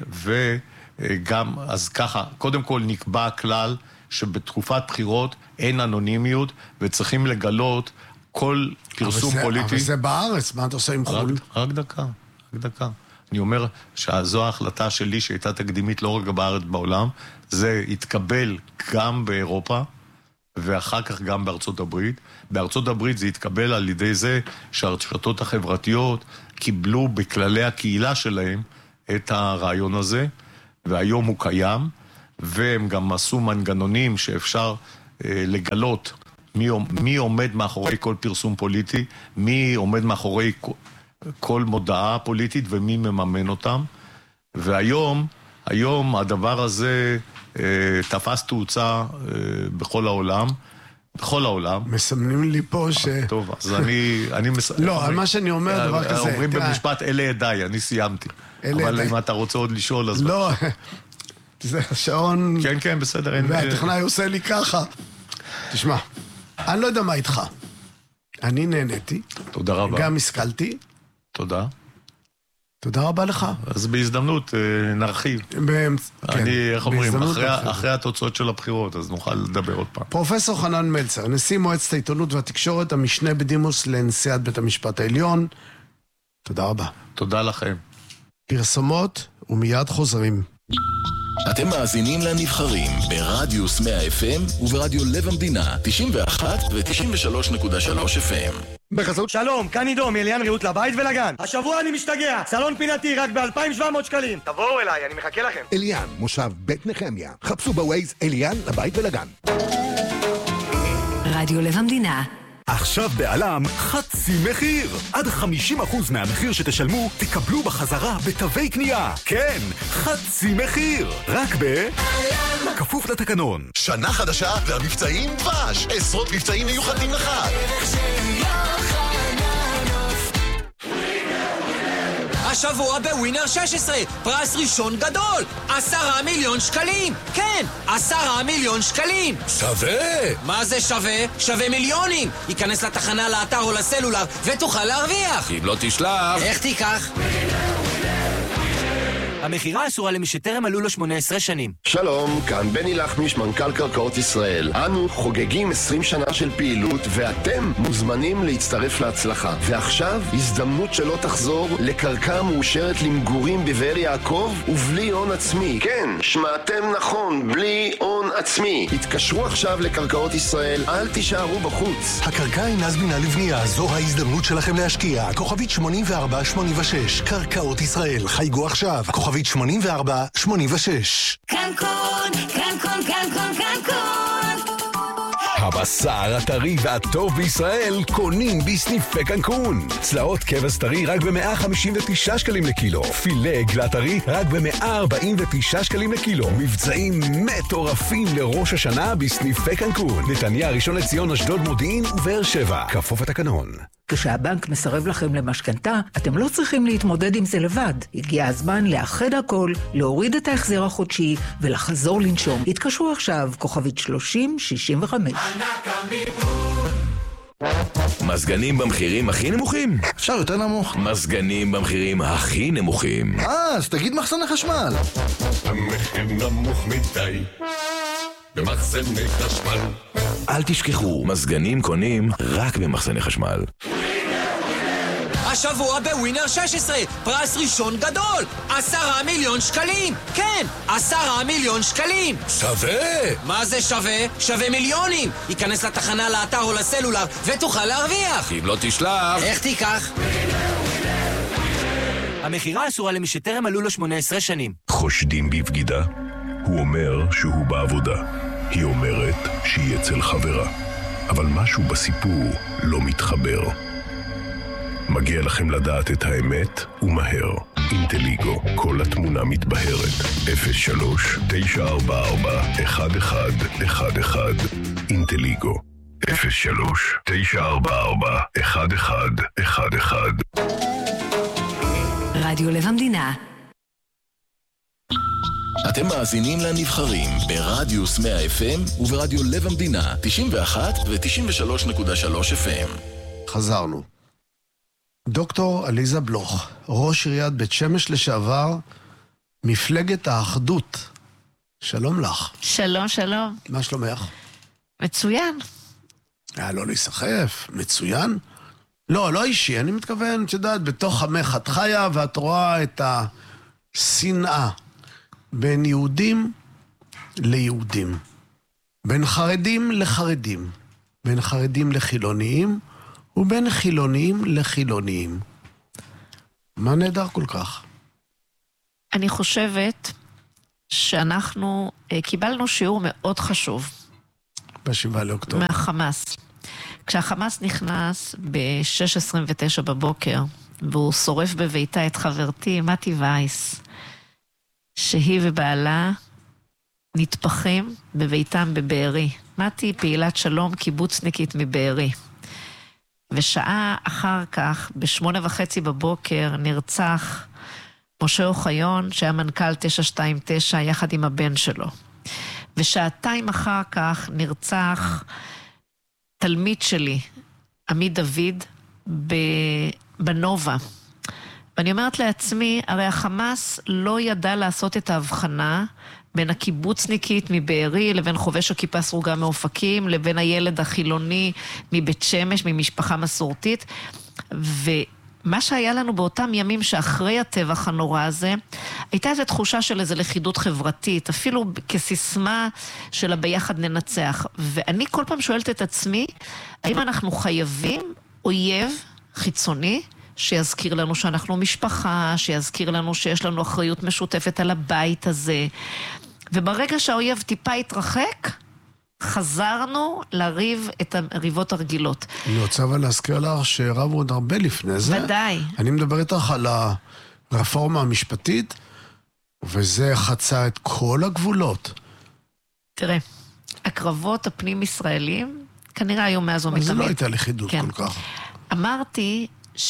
וגם, אז ככה, קודם כל נקבע כלל שבתקופת בחירות אין אנונימיות, וצריכים לגלות כל פרסום אבל פוליטי. אבל זה בארץ, מה אתה עושה עם חול? רק, רק דקה, רק דקה. אני אומר שזו ההחלטה שלי שהייתה תקדימית לא רק בארץ בעולם, זה התקבל גם באירופה, ואחר כך גם בארצות הברית. בארצות הברית זה התקבל על ידי זה שהרשתות החברתיות קיבלו בכללי הקהילה שלהם את הרעיון הזה, והיום הוא קיים, והם גם עשו מנגנונים שאפשר אה, לגלות מי, מי עומד מאחורי כל פרסום פוליטי, מי עומד מאחורי כל, כל מודעה פוליטית ומי מממן אותם. והיום, היום הדבר הזה אה, תפס תאוצה אה, בכל העולם, בכל העולם. מסמנים לי פה ש... טוב, אז אני... אני מס... לא, על מה שאני אומר דבר כזה. אומרים במשפט, אלה ידיי, אני סיימתי. אבל אם אתה רוצה עוד לשאול, אז... לא, זה השעון... כן, כן, בסדר. והטכנאי עושה לי ככה. תשמע, אני לא יודע מה איתך. אני נהניתי. תודה רבה. גם השכלתי. תודה. תודה רבה לך. אז בהזדמנות נרחיב. אני, איך אומרים, אחרי התוצאות של הבחירות, אז נוכל לדבר עוד פעם. פרופסור חנן מלצר, נשיא מועצת העיתונות והתקשורת, המשנה בדימוס לנשיאת בית המשפט העליון. תודה רבה. תודה לכם. פרסומות ומיד חוזרים. אתם מאזינים לנבחרים ברדיוס מאה אף אם וברדיו לב המדינה תשעים ואחת ו-תשעים ושלוש נקודה שלוש אף אם. בחסות שלום, כאן עידו מאליאן ריהוט לבית ולגן. השבוע אני משתגע, סלון פינתי רק ב-אלפיים ושבע מאות שקלים. תבואו אליי, אני מחכה לכם. אליאן, מושב בית נחמיה. חפשו בווייז אליאן לבית ולגן. רדיו לב המדינה. עכשיו בעלם חצי מחיר. עד חמישים אחוז מהמחיר שתשלמו תקבלו בחזרה בתווי קנייה. כן, חצי מחיר. רק ב... כפוף לתקנון. שנה חדשה והמבצעים דבש. עשרות מבצעים מיוחדים לך. השבוע בווינר שש עשרה, פרס ראשון גדול, עשרה מיליון שקלים. כן, עשרה מיליון שקלים. שווה. מה זה שווה? שווה מיליונים. ייכנס לתחנה, לאתר או לסלולר ותוכל להרוויח. אם לא תשלח. איך תיקח? המחירה אסורה למי שטרם מלאו לו שמונה עשרה שנים. שלום, כאן בני לחמיש, מנכ"ל קרקעות ישראל. אנו חוגגים עשרים שנה של פעילות, ואתם מוזמנים להצטרף להצלחה. ועכשיו, הזדמנות שלא תחזור לקרקע מאושרת למגורים בבאר יעקב ובלי הון עצמי. כן, שמעתם נכון, בלי הון עצמי. התקשרו עכשיו לקרקעות ישראל, אל תישארו בחוץ. הקרקע אינה זמינה לבנייה, זו ההזדמנות שלכם להשקיע. כוכבית שמונים וארבע שמונים ושש, קרקעות ישראל, חייגו עכשיו. כוכבית שמונים וארבע שמונים ושש. קנקון, קנקון, קנקון, קנקון. הבשר הטרי והטוב בישראל קונים בסניפי קנקון. צלעות כבש טרי רק ב-מאה חמישים ותשעה שקלים לקילו. פילה עגלה טרי רק ב-מאה ארבעים ותשעה שקלים לקילו. מבצעים מטורפים לראש השנה בסניפי קנקון. נתניה, ראשון לציון, אשדוד, מודיעין ובאר שבע. כפוף התקנון. כשהבנק מסרב לכם למשכנתה, אתם לא צריכים להתמודד עם זה לבד. הגיע הזמן לאחד הכל, להוריד את ההחזר החודשי ולחזור לנשום. התקשרו עכשיו, כוכבית שלושים שישים וחמש. מזגנים במחירים הכי נמוכים? אפשר יותר נמוך. מזגנים במחירים הכי נמוכים. אה, אז תגיד מחסן החשמל. המחיר נמוך מדי במחסני חשמל. אל תשכחו, מזגנים קונים רק במחסני חשמל. השבוע בווינר שש עשרה, פרס ראשון גדול, עשרה מיליון שקלים. כן, עשרה מיליון שקלים. שווה. מה זה שווה? שווה מיליונים. ייכנס לתחנה, לאתר או לסלולר ותוכל להרוויח. אם לא תשלח. איך תיקח? המחירה אסורה למי שטרם מלאו לו שמונה עשרה שנים. חושדים בבגידה? הוא אומר שהוא בעבודה. היא אומרת שהיא אצל חברה. אבל משהו בסיפור לא מתחבר. מגיע לכם לדעת את האמת ומהר. אינטליגו, כל התמונה מתבהרת. אפס שלוש תשע ארבע ארבע אחת אחד אחד אחד. אינטליגו. אפס שלוש תשע ארבע ארבע אחת אחד אחד אחד. רדיו לב המדינה. אתם מאזינים לנבחרים ברדיוס מאה אף אם וברדיו לב המדינה תשעים ואחת ו-תשעים ושלוש נקודה שלוש אף אם. חזרנו. דוקטור עליזה בלוך, ראש עיריית בית שמש לשעבר, מפלגת האחדות. שלום לך. שלום, שלום. מה שלומך? מצוין. היה לא להיסחף, מצוין. לא, לא אישי, אני מתכוון, את יודעת, בתוך עמך את חיה, ואת רואה את השנאה בין יהודים ליהודים. בין חרדים לחרדים, בין חרדים לחילוניים, ובין חילוניים לחילוניים. מה נהדר כל כך? אני חושבת שאנחנו אה, קיבלנו שיעור מאוד חשוב. בשבעה לאוקטובר. מהחמאס. כשהחמאס נכנס ב-שש עשרים ותשע בבוקר, והוא שורף בביתה את חברתי, מתי וייס, שהיא ובעלה נטפחים בביתם בבארי. מתי פעילת שלום קיבוצניקית מבארי. ושעה אחר כך, בשמונה וחצי בבוקר, נרצח משה אוחיון, שהיה מנכ"ל תשע שתיים תשע, יחד עם הבן שלו. ושעתיים אחר כך נרצח תלמיד שלי, עמי דוד, בנובה. ואני אומרת לעצמי, הרי החמאס לא ידע לעשות את ההבחנה בין הקיבוצניקית מבארי לבין חובש הכיפה סרוגה מאופקים, לבין הילד החילוני מבית שמש, ממשפחה מסורתית. ומה שהיה לנו באותם ימים שאחרי הטבח הנורא הזה, הייתה איזו תחושה של איזו לכידות חברתית, אפילו כסיסמה של הביחד ננצח. ואני כל פעם שואלת את עצמי, האם אנחנו חייבים אויב חיצוני, שיזכיר לנו שאנחנו משפחה, שיזכיר לנו שיש לנו אחריות משותפת על הבית הזה. וברגע שהאויב טיפה התרחק, חזרנו לריב את הריבות הרגילות. אני רוצה אבל להזכיר לך שרבו עוד הרבה לפני זה. ודאי. אני מדבר איתך על הרפורמה המשפטית, וזה חצה את כל הגבולות. תראה, הקרבות הפנים-ישראלים, כנראה היום מאז ומתמיד. זה לא הייתה לכידות כן. כל כך. אמרתי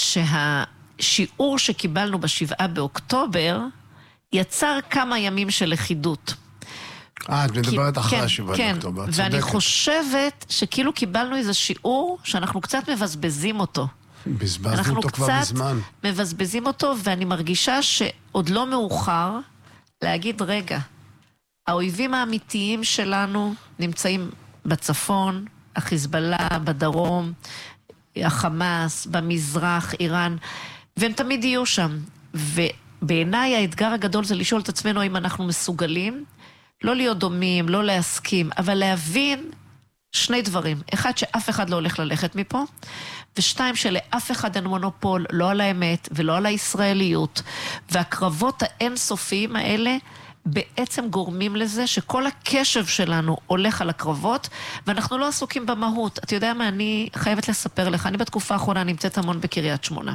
שהשיעור שקיבלנו בשבעה באוקטובר, יצר כמה ימים של לכידות. אה, את מדברת אחרי כן, השבעה כן. באוקטובר. ואני חושבת שכאילו קיבלנו איזה שיעור שאנחנו קצת מבזבזים אותו. בזבזנו אותו כבר מזמן. אנחנו קצת מבזבזים אותו, ואני מרגישה שעוד לא מאוחר להגיד, רגע, האויבים האמיתיים שלנו נמצאים בצפון, החיזבאללה, בדרום, החמאס, במזרח, איראן, והם תמיד יהיו שם. ובעיניי האתגר הגדול זה לשאול את עצמנו אם אנחנו מסוגלים, לא להיות דומים, לא להסכים, אבל להבין שני דברים. אחד, שאף אחד לא הולך ללכת מפה, ושתיים, שלאף אחד אין מונופול, לא על האמת ולא על הישראליות. והקרבות האינסופיים האלה בעצם גורמים לזה שכל הקשב שלנו הולך על הקרבות, ואנחנו לא עסוקים במהות. אתה יודע מה, אני חייבת לספר לך, אני בתקופה האחרונה נמצאת המון בקריית שמונה.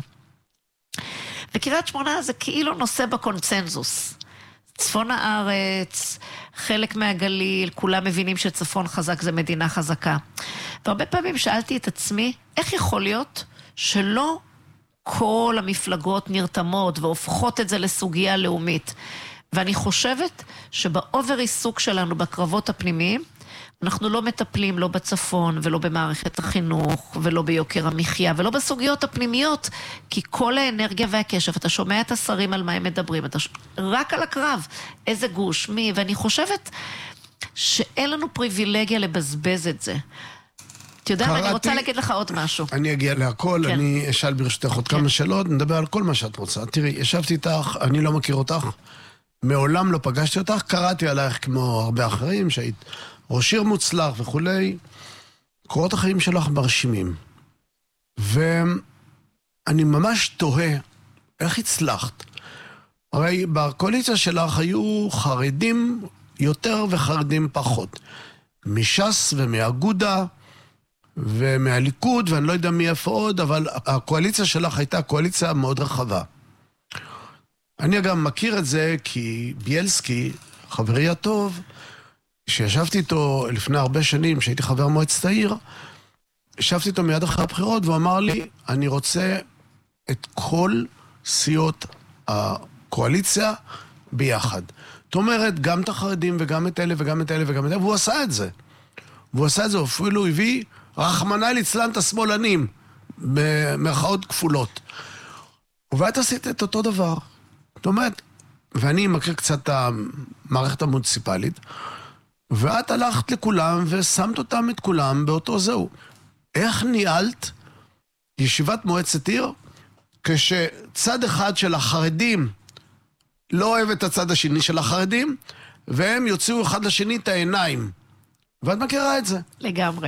בקריית שמונה זה כאילו נושא בקונצנזוס. צפון הארץ, חלק מהגליל, כולם מבינים שצפון חזק זה מדינה חזקה. והרבה פעמים שאלתי את עצמי, איך יכול להיות שלא כל המפלגות נרתמות והופכות את זה לסוגיה לאומית? ואני חושבת שבאובר עיסוק שלנו בקרבות הפנימיים, אנחנו לא מטפלים לא בצפון ולא במערכת החינוך ולא ביוקר המחיה ולא בסוגיות הפנימיות, כי כל האנרגיה והקשב, אתה שומע את השרים על מה הם מדברים, אתה ש... רק על הקרב, איזה גוש, מי, ואני חושבת שאין לנו פריבילגיה לבזבז את זה. אתה יודע מה, אני רוצה להגיד לך עוד משהו. אני אגיע להכל, כן. אני אשאל ברשותך עוד כן. כמה שאלות, נדבר על כל מה שאת רוצה. תראי, ישבתי איתך, אני לא מכיר אותך, מעולם לא פגשתי אותך, קראתי עלייך כמו הרבה אחרים, שהיית ראש עיר מוצלח וכולי, קורות החיים שלך מרשימים. ואני ממש תוהה, איך הצלחת? הרי בקואליציה שלך היו חרדים יותר וחרדים פחות. מש"ס ומאגודה ומהליכוד, ואני לא יודע מי איפה עוד, אבל הקואליציה שלך הייתה קואליציה מאוד רחבה. אני גם מכיר את זה כי ביאלסקי, חברי הטוב, שישבתי איתו לפני הרבה שנים, שהייתי חבר מועצת העיר, ישבתי איתו מיד אחרי הבחירות, והוא אמר לי, אני רוצה את כל סיעות הקואליציה ביחד. זאת אומרת, גם את החרדים וגם את אלה וגם את אלה וגם את אלה, והוא עשה את זה. והוא עשה את זה, אפילו הביא רחמנא ליצלן את השמאלנים, במרכאות כפולות. ואת עשית את אותו דבר. זאת אומרת, ואני מכיר קצת את המערכת המוניציפלית, ואת הלכת לכולם ושמת אותם את כולם באותו זהו. איך ניהלת ישיבת מועצת עיר, כשצד אחד של החרדים לא אוהב את הצד השני של החרדים, והם יוציאו אחד לשני את העיניים, ואת מכירה את זה. לגמרי.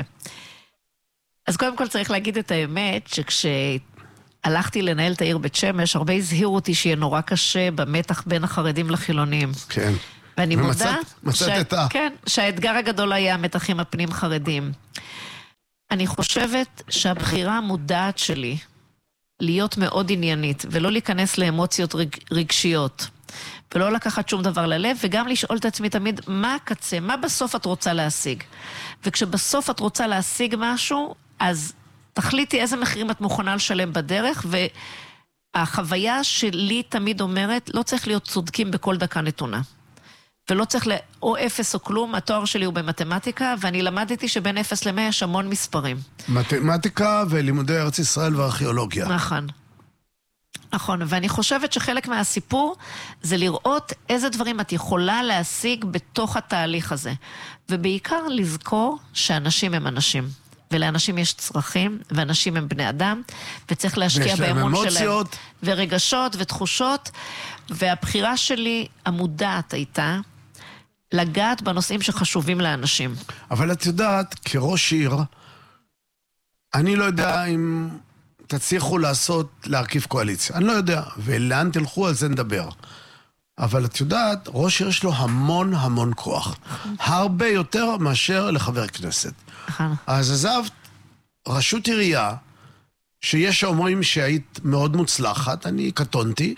אז קודם כל צריך להגיד את האמת, שכשהלכתי לנהל את העיר בית שמש, הרבה הזהירו אותי שיהיה נורא קשה במתח בין החרדים לחילונים. כן. ואני ומצאת, מודה מצאת ש... את ה... כן, שהאתגר הגדול היה המתחים הפנים חרדים. אני חושבת שהבחירה המודעת שלי להיות מאוד עניינית, ולא להיכנס לאמוציות רג... רגשיות, ולא לקחת שום דבר ללב, וגם לשאול את עצמי תמיד, מה הקצה, מה בסוף את רוצה להשיג? וכשבסוף את רוצה להשיג משהו, אז תחליטי איזה מחירים את מוכנה לשלם בדרך, והחוויה שלי תמיד אומרת, לא צריך להיות צודקים בכל דקה נתונה. ולא צריך לא, או אפס או כלום, התואר שלי הוא במתמטיקה, ואני למדתי שבין אפס למאה יש המון מספרים. מתמטיקה ולימודי ארץ ישראל וארכיאולוגיה. נכון. נכון, ואני חושבת שחלק מהסיפור זה לראות איזה דברים את יכולה להשיג בתוך התהליך הזה. ובעיקר לזכור שאנשים הם אנשים. ולאנשים יש צרכים, ואנשים הם בני אדם, וצריך להשקיע באמון שלהם. ורגשות ותחושות. והבחירה שלי המודעת הייתה לגעת בנושאים שחשובים לאנשים. אבל את יודעת, כראש עיר, אני לא יודע אם תצליחו לעשות, להרכיב קואליציה. אני לא יודע, ולאן תלכו על זה נדבר. אבל את יודעת, ראש עיר יש לו המון המון כוח. הרבה יותר מאשר לחבר כנסת. אז עזבת רשות עירייה, שיש אומרים שהיית מאוד מוצלחת, אני קטונתי,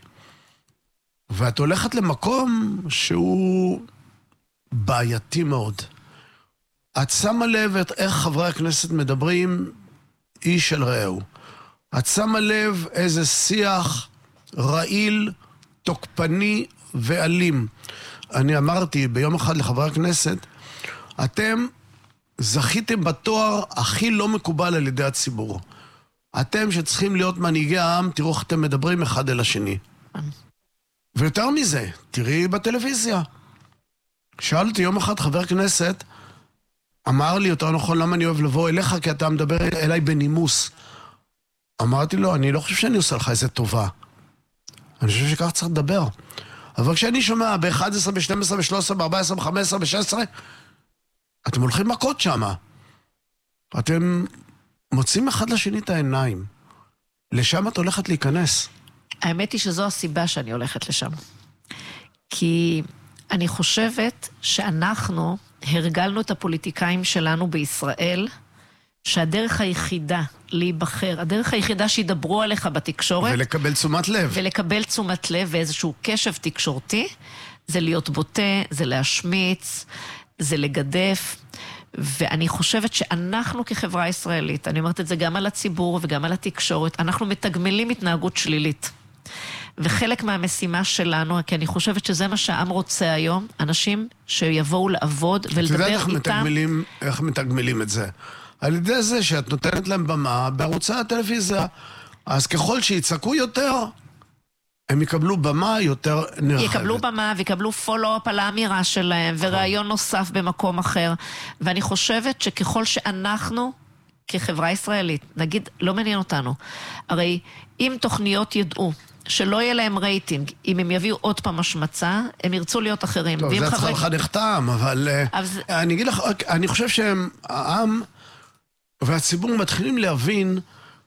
ואת הולכת למקום שהוא בעייתי מאוד. את שמה לב את איך חברי הכנסת מדברים איש של רעהו. את שמה לב איזה שיח רעיל, תוקפני ואלים. אני אמרתי ביום אחד לחברי הכנסת, אתם זכיתם בתואר הכי לא מקובל על ידי הציבור. אתם שצריכים להיות מנהיגי העם, תראו איך אתם מדברים אחד אל השני. ויותר מזה, תראי בטלוויזיה. שאלתי יום אחד חבר כנסת, אמר לי יותר נכון למה אני אוהב לבוא אליך, כי אתה מדבר אליי בנימוס. אמרתי לו, אני לא חושב שאני עושה לך איזה טובה. אני חושב שכך צריך לדבר. אבל כשאני שומע ב-אחת עשרה, ב-שתים עשרה, ב-שלוש עשרה, ב-ארבע עשרה, ב-חמש עשרה, ב-שש עשרה, אתם הולכים מכות שמה. אתם מוצאים אחד לשני את העיניים. לשם את הולכת להיכנס. האמת היא שזו הסיבה שאני הולכת לשם. כי אני חושבת שאנחנו הרגלנו את הפוליטיקאים שלנו בישראל, שהדרך היחידה להיבחר, הדרך היחידה שידברו עליך בתקשורת, ולקבל תשומת לב. ולקבל תשומת לב ואיזשהו קשב תקשורתי, זה להיות בוטה, זה להשמיץ, זה לגדף, ואני חושבת שאנחנו כחברה ישראלית, אני אומרת את זה גם על הציבור וגם על התקשורת, אנחנו מתגמלים התנהגות שלילית. וחלק מהמשימה שלנו, כי אני חושבת שזה מה שהעם רוצה היום, אנשים שיבואו לעבוד ולדבר איתם. את יודעת איך מתגמלים, איך מתגמלים את זה? על ידי זה שאת נותנת להם במה בערוצי הטלוויזיה. אז ככל שיצעקו יותר, הם יקבלו במה יותר נרחבת. יקבלו במה ויקבלו פולו-אפ על האמירה שלהם, ורעיון נוסף במקום אחר. ואני חושבת שככל שאנחנו, כחברה ישראלית, נגיד, לא מעניין אותנו, הרי אם תוכניות ידעו, שלא יהיה להם רייטינג, אם הם יביאו עוד פעם השמצה, הם ירצו להיות אחרים. טוב, זה צריך לך נחתם, אבל זה... אני אגיד לך, אני חושב שהעם והציבור מתחילים להבין,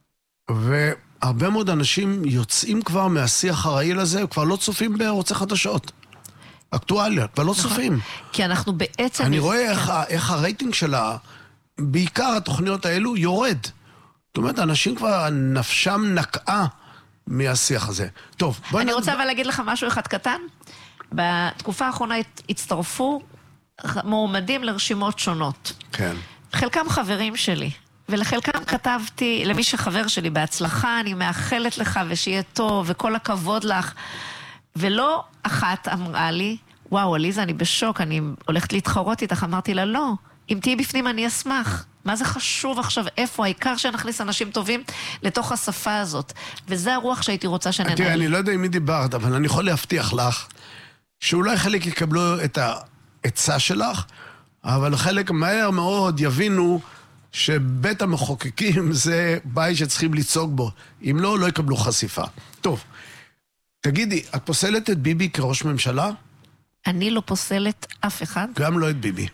והרבה מאוד אנשים יוצאים כבר מהשיח הרעיל הזה, וכבר לא צופים בערוצי חדשות. אקטואליה, כבר לא צופים. כי אנחנו בעצם... אני רואה איך, איך הרייטינג שלה, בעיקר התוכניות האלו, יורד. זאת אומרת, אנשים כבר נפשם נקעה מהשיח הזה. טוב, בואי... אני רוצה אבל להגיד לך משהו אחד קטן. בתקופה האחרונה הצטרפו מועמדים לרשימות שונות. כן. חלקם חברים שלי, ולחלקם כתבתי, למי שחבר שלי, בהצלחה, אני מאחלת לך ושיהיה טוב, וכל הכבוד לך. ולא אחת אמרה לי, וואו, אליזה, אני בשוק, אני הולכת להתחרות איתך. אמרתי לה, לא, אם תהיי בפנים אני אשמח. מה זה חשוב עכשיו? איפה? העיקר שנכניס אנשים טובים לתוך השפה הזאת. וזה הרוח שהייתי רוצה שננהל. תראה, אני לא יודע אם מי דיברת, אבל אני יכול להבטיח לך, שאולי חלק יקבלו את העצה שלך, אבל חלק מהר מאוד יבינו שבית המחוקקים זה בית שצריכים ליצוג בו. אם לא, לא יקבלו חשיפה. טוב, תגידי, את פוסלת את ביבי כראש ממשלה? אני לא פוסלת אף אחד. גם לא את ביבי.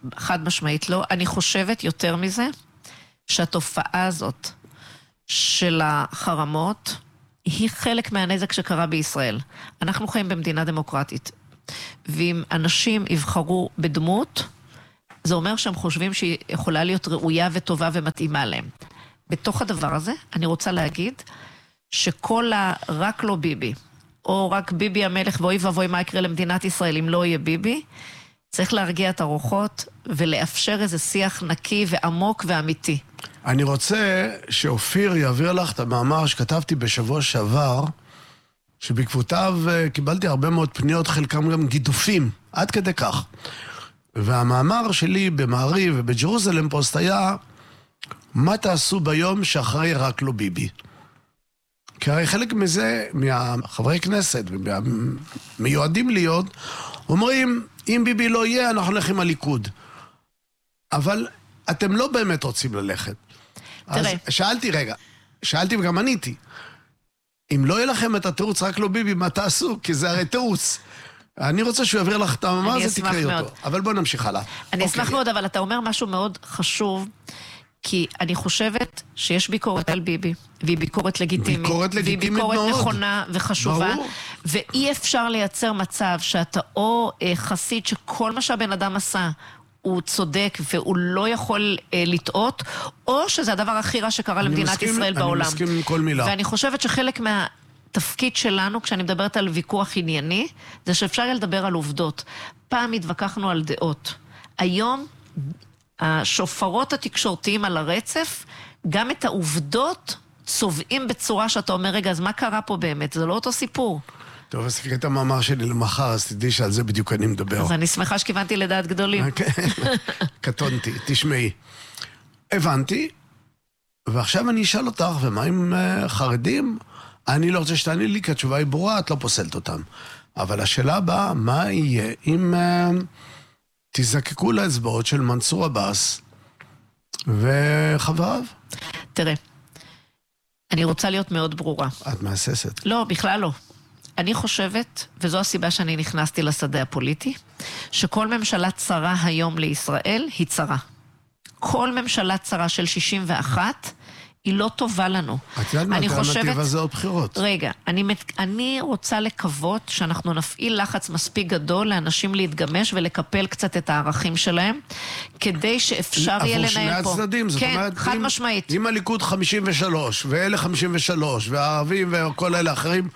חד משמעית לא. אני חושבת יותר מזה, שהתופעה הזאת של החרמות, היא חלק מהנזק שקרה בישראל. אנחנו חיים במדינה דמוקרטית, ואם אנשים יבחרו בדמות, זה אומר שהם חושבים שהיא יכולה להיות ראויה וטובה ומתאימה להם. בתוך הדבר הזה, אני רוצה להגיד, שכל הרק לא ביבי, או רק ביבי המלך, ואוי ואבוי מה יקרה למדינת ישראל אם לא יהיה ביבי, צריך להרגיע את הרוחות, ולאפשר איזה שיח נקי ועמוק ואמיתי. אני רוצה שאופיר יעביר לך את המאמר שכתבתי בשבוע שעבר, שבעקבותיו קיבלתי הרבה מאוד פניות, חלקם גם גידופים, עד כדי כך. והמאמר שלי במעריב ובג'רוזלם פוסט היה, מה תעשו ביום שאחרי רק לא ביבי? כי הרי חלק מזה, מהחברי כנסת ומיועדים להיות, אומרים, אם ביבי לא יהיה, אנחנו הולכים עם הליכוד. אבל אתם לא באמת רוצים ללכת. תראה. אז שאלתי רגע, שאלתי וגם עניתי, אם לא יהיה לכם את התירוץ רק לא ביבי, מה תעשו? כי זה הרי תירוץ. אני רוצה שהוא יעביר לך את המאמר, זה תקראי אותו. אבל בוא נמשיך הלאה. אני אשמח מאוד, אבל אתה אומר משהו מאוד חשוב, כי אני חושבת שיש ביקורת על ביבי, והיא ביקורת לגיטימית. ביקורת לגיטימית והיא ביקורת מאוד. נכונה וחשובה. ברור. ואי אפשר לייצר מצב שאתה או חסיד שכל מה שהבן אדם עשה, הוא צודק והוא לא יכול אה, לטעות, או שזה הדבר הכי רע שקרה למדינת מסכים, ישראל אני בעולם. אני מסכים עם כל מילה. ואני חושבת שחלק מהתפקיד שלנו, כשאני מדברת על ויכוח ענייני, זה שאפשר לדבר על עובדות. פעם התווכחנו על דעות. היום, השופרות התקשורתיים על הרצף, גם את העובדות צובעים בצורה שאתה אומר, רגע, אז מה קרה פה באמת? זה לא אותו סיפור. טוב, אז תקרא את המאמר שלי למחר, אז תדעי שעל זה בדיוק אני מדבר. אז אני שמחה שכיוונתי לדעת גדולים. קטונתי, תשמעי. הבנתי, ועכשיו אני אשאל אותך, ומה עם uh, חרדים? אני לא רוצה שתעני לי, כי התשובה היא ברורה, את לא פוסלת אותם. אבל השאלה הבאה, מה יהיה אם uh, תזקקו לאצבעות של מנסור עבאס וחבריו? תראה, אני רוצה להיות מאוד ברורה. את מהססת. לא, בכלל לא. אני חושבת, וזו הסיבה שאני נכנסתי לשדה הפוליטי, שכל ממשלה צרה היום לישראל היא צרה. כל ממשלה צרה של שישים ואחת היא לא טובה לנו. את יודעת מה, האלטרנטיבה זה עוד בחירות. רגע, אני, אני רוצה לקוות שאנחנו נפעיל לחץ מספיק גדול לאנשים להתגמש ולקפל קצת את הערכים שלהם, כדי שאפשר יהיה לנהל פה. עבור שני הצדדים, זאת כן, אומרת, חד אם, משמעית. אם הליכוד חמישים ושלוש, ואלה חמישים ושלוש, והערבים וכל אלה אחרים,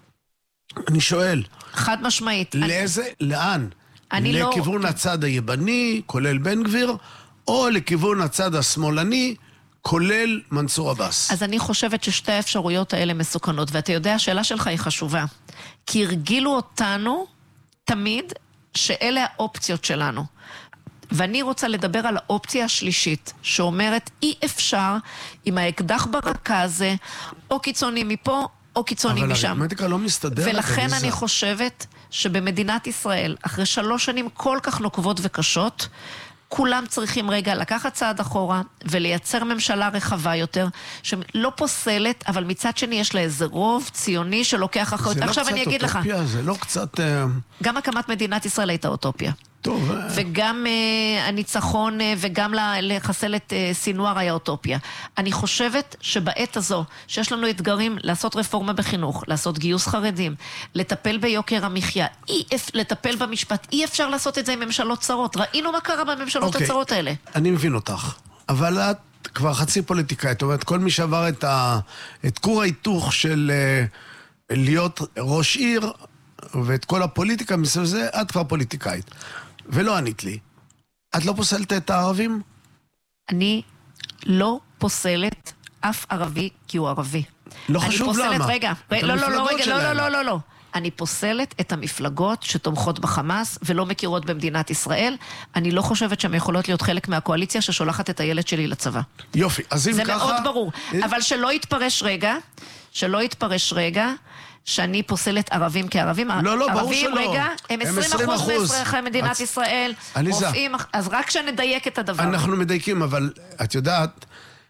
אני שואל. חד משמעית. לאיזה, אני... לאן? אני לכיוון לא... הצד היבני, כולל בן גביר, או לכיוון הצד השמאלני, כולל מנסור עבאס. אז אני חושבת ששתי האפשרויות האלה מסוכנות, ואתה יודע, השאלה שלך היא חשובה. כי הרגילו אותנו תמיד שאלה האופציות שלנו. ואני רוצה לדבר על האופציה השלישית, שאומרת, אי אפשר עם האקדח ברקה הזה, או קיצוני מפה, או קיצוני אבל משם. אבל האריתמטיקה לא מסתדרת. ולכן אליזה. אני חושבת שבמדינת ישראל, אחרי שלוש שנים כל כך נוקבות וקשות, כולם צריכים רגע לקחת צעד אחורה ולייצר ממשלה רחבה יותר, שלא פוסלת, אבל מצד שני יש לה איזה רוב ציוני שלוקח אחריות. עכשיו אני אגיד לך. זה לא קצת אוטופיה, זה לא קצת... גם הקמת מדינת ישראל הייתה אוטופיה. טוב. וגם uh, הניצחון uh, וגם לחסל את uh, סינואר היה אוטופיה. אני חושבת שבעת הזו, שיש לנו אתגרים לעשות רפורמה בחינוך, לעשות גיוס חרדים, לטפל ביוקר המחיה, אי, לטפל במשפט, אי אפשר לעשות את זה עם ממשלות צרות. ראינו מה קרה בממשלות okay. הצרות האלה. אני מבין אותך, אבל את כבר חצי פוליטיקאית, זאת אומרת, כל מי שעבר את, ה... את כור ההיתוך של uh, להיות ראש עיר, ואת כל הפוליטיקה מסביב זה, את כבר פוליטיקאית. ולא ענית לי. את לא פוסלת את הערבים? אני לא פוסלת אף ערבי כי הוא ערבי. לא חשוב אני פוסלת, למה. רגע, לא, לא, לא, רגע, לא, לא, לא, לא, לא. אני פוסלת את המפלגות שתומכות בחמאס ולא מכירות במדינת ישראל. אני לא חושבת שהן יכולות להיות חלק מהקואליציה ששולחת את הילד שלי לצבא. יופי, אז אם זה ככה... זה מאוד ברור. אבל שלא יתפרש רגע, שלא יתפרש רגע, שאני פוסלת ערבים כערבים. לא, לא, ברור שלא. ערבים, רגע, הם עשרים אחוז מאזרחי מדינת ישראל. רופאים, אז רק שנדייק את הדבר. אנחנו מדייקים, אבל את יודעת,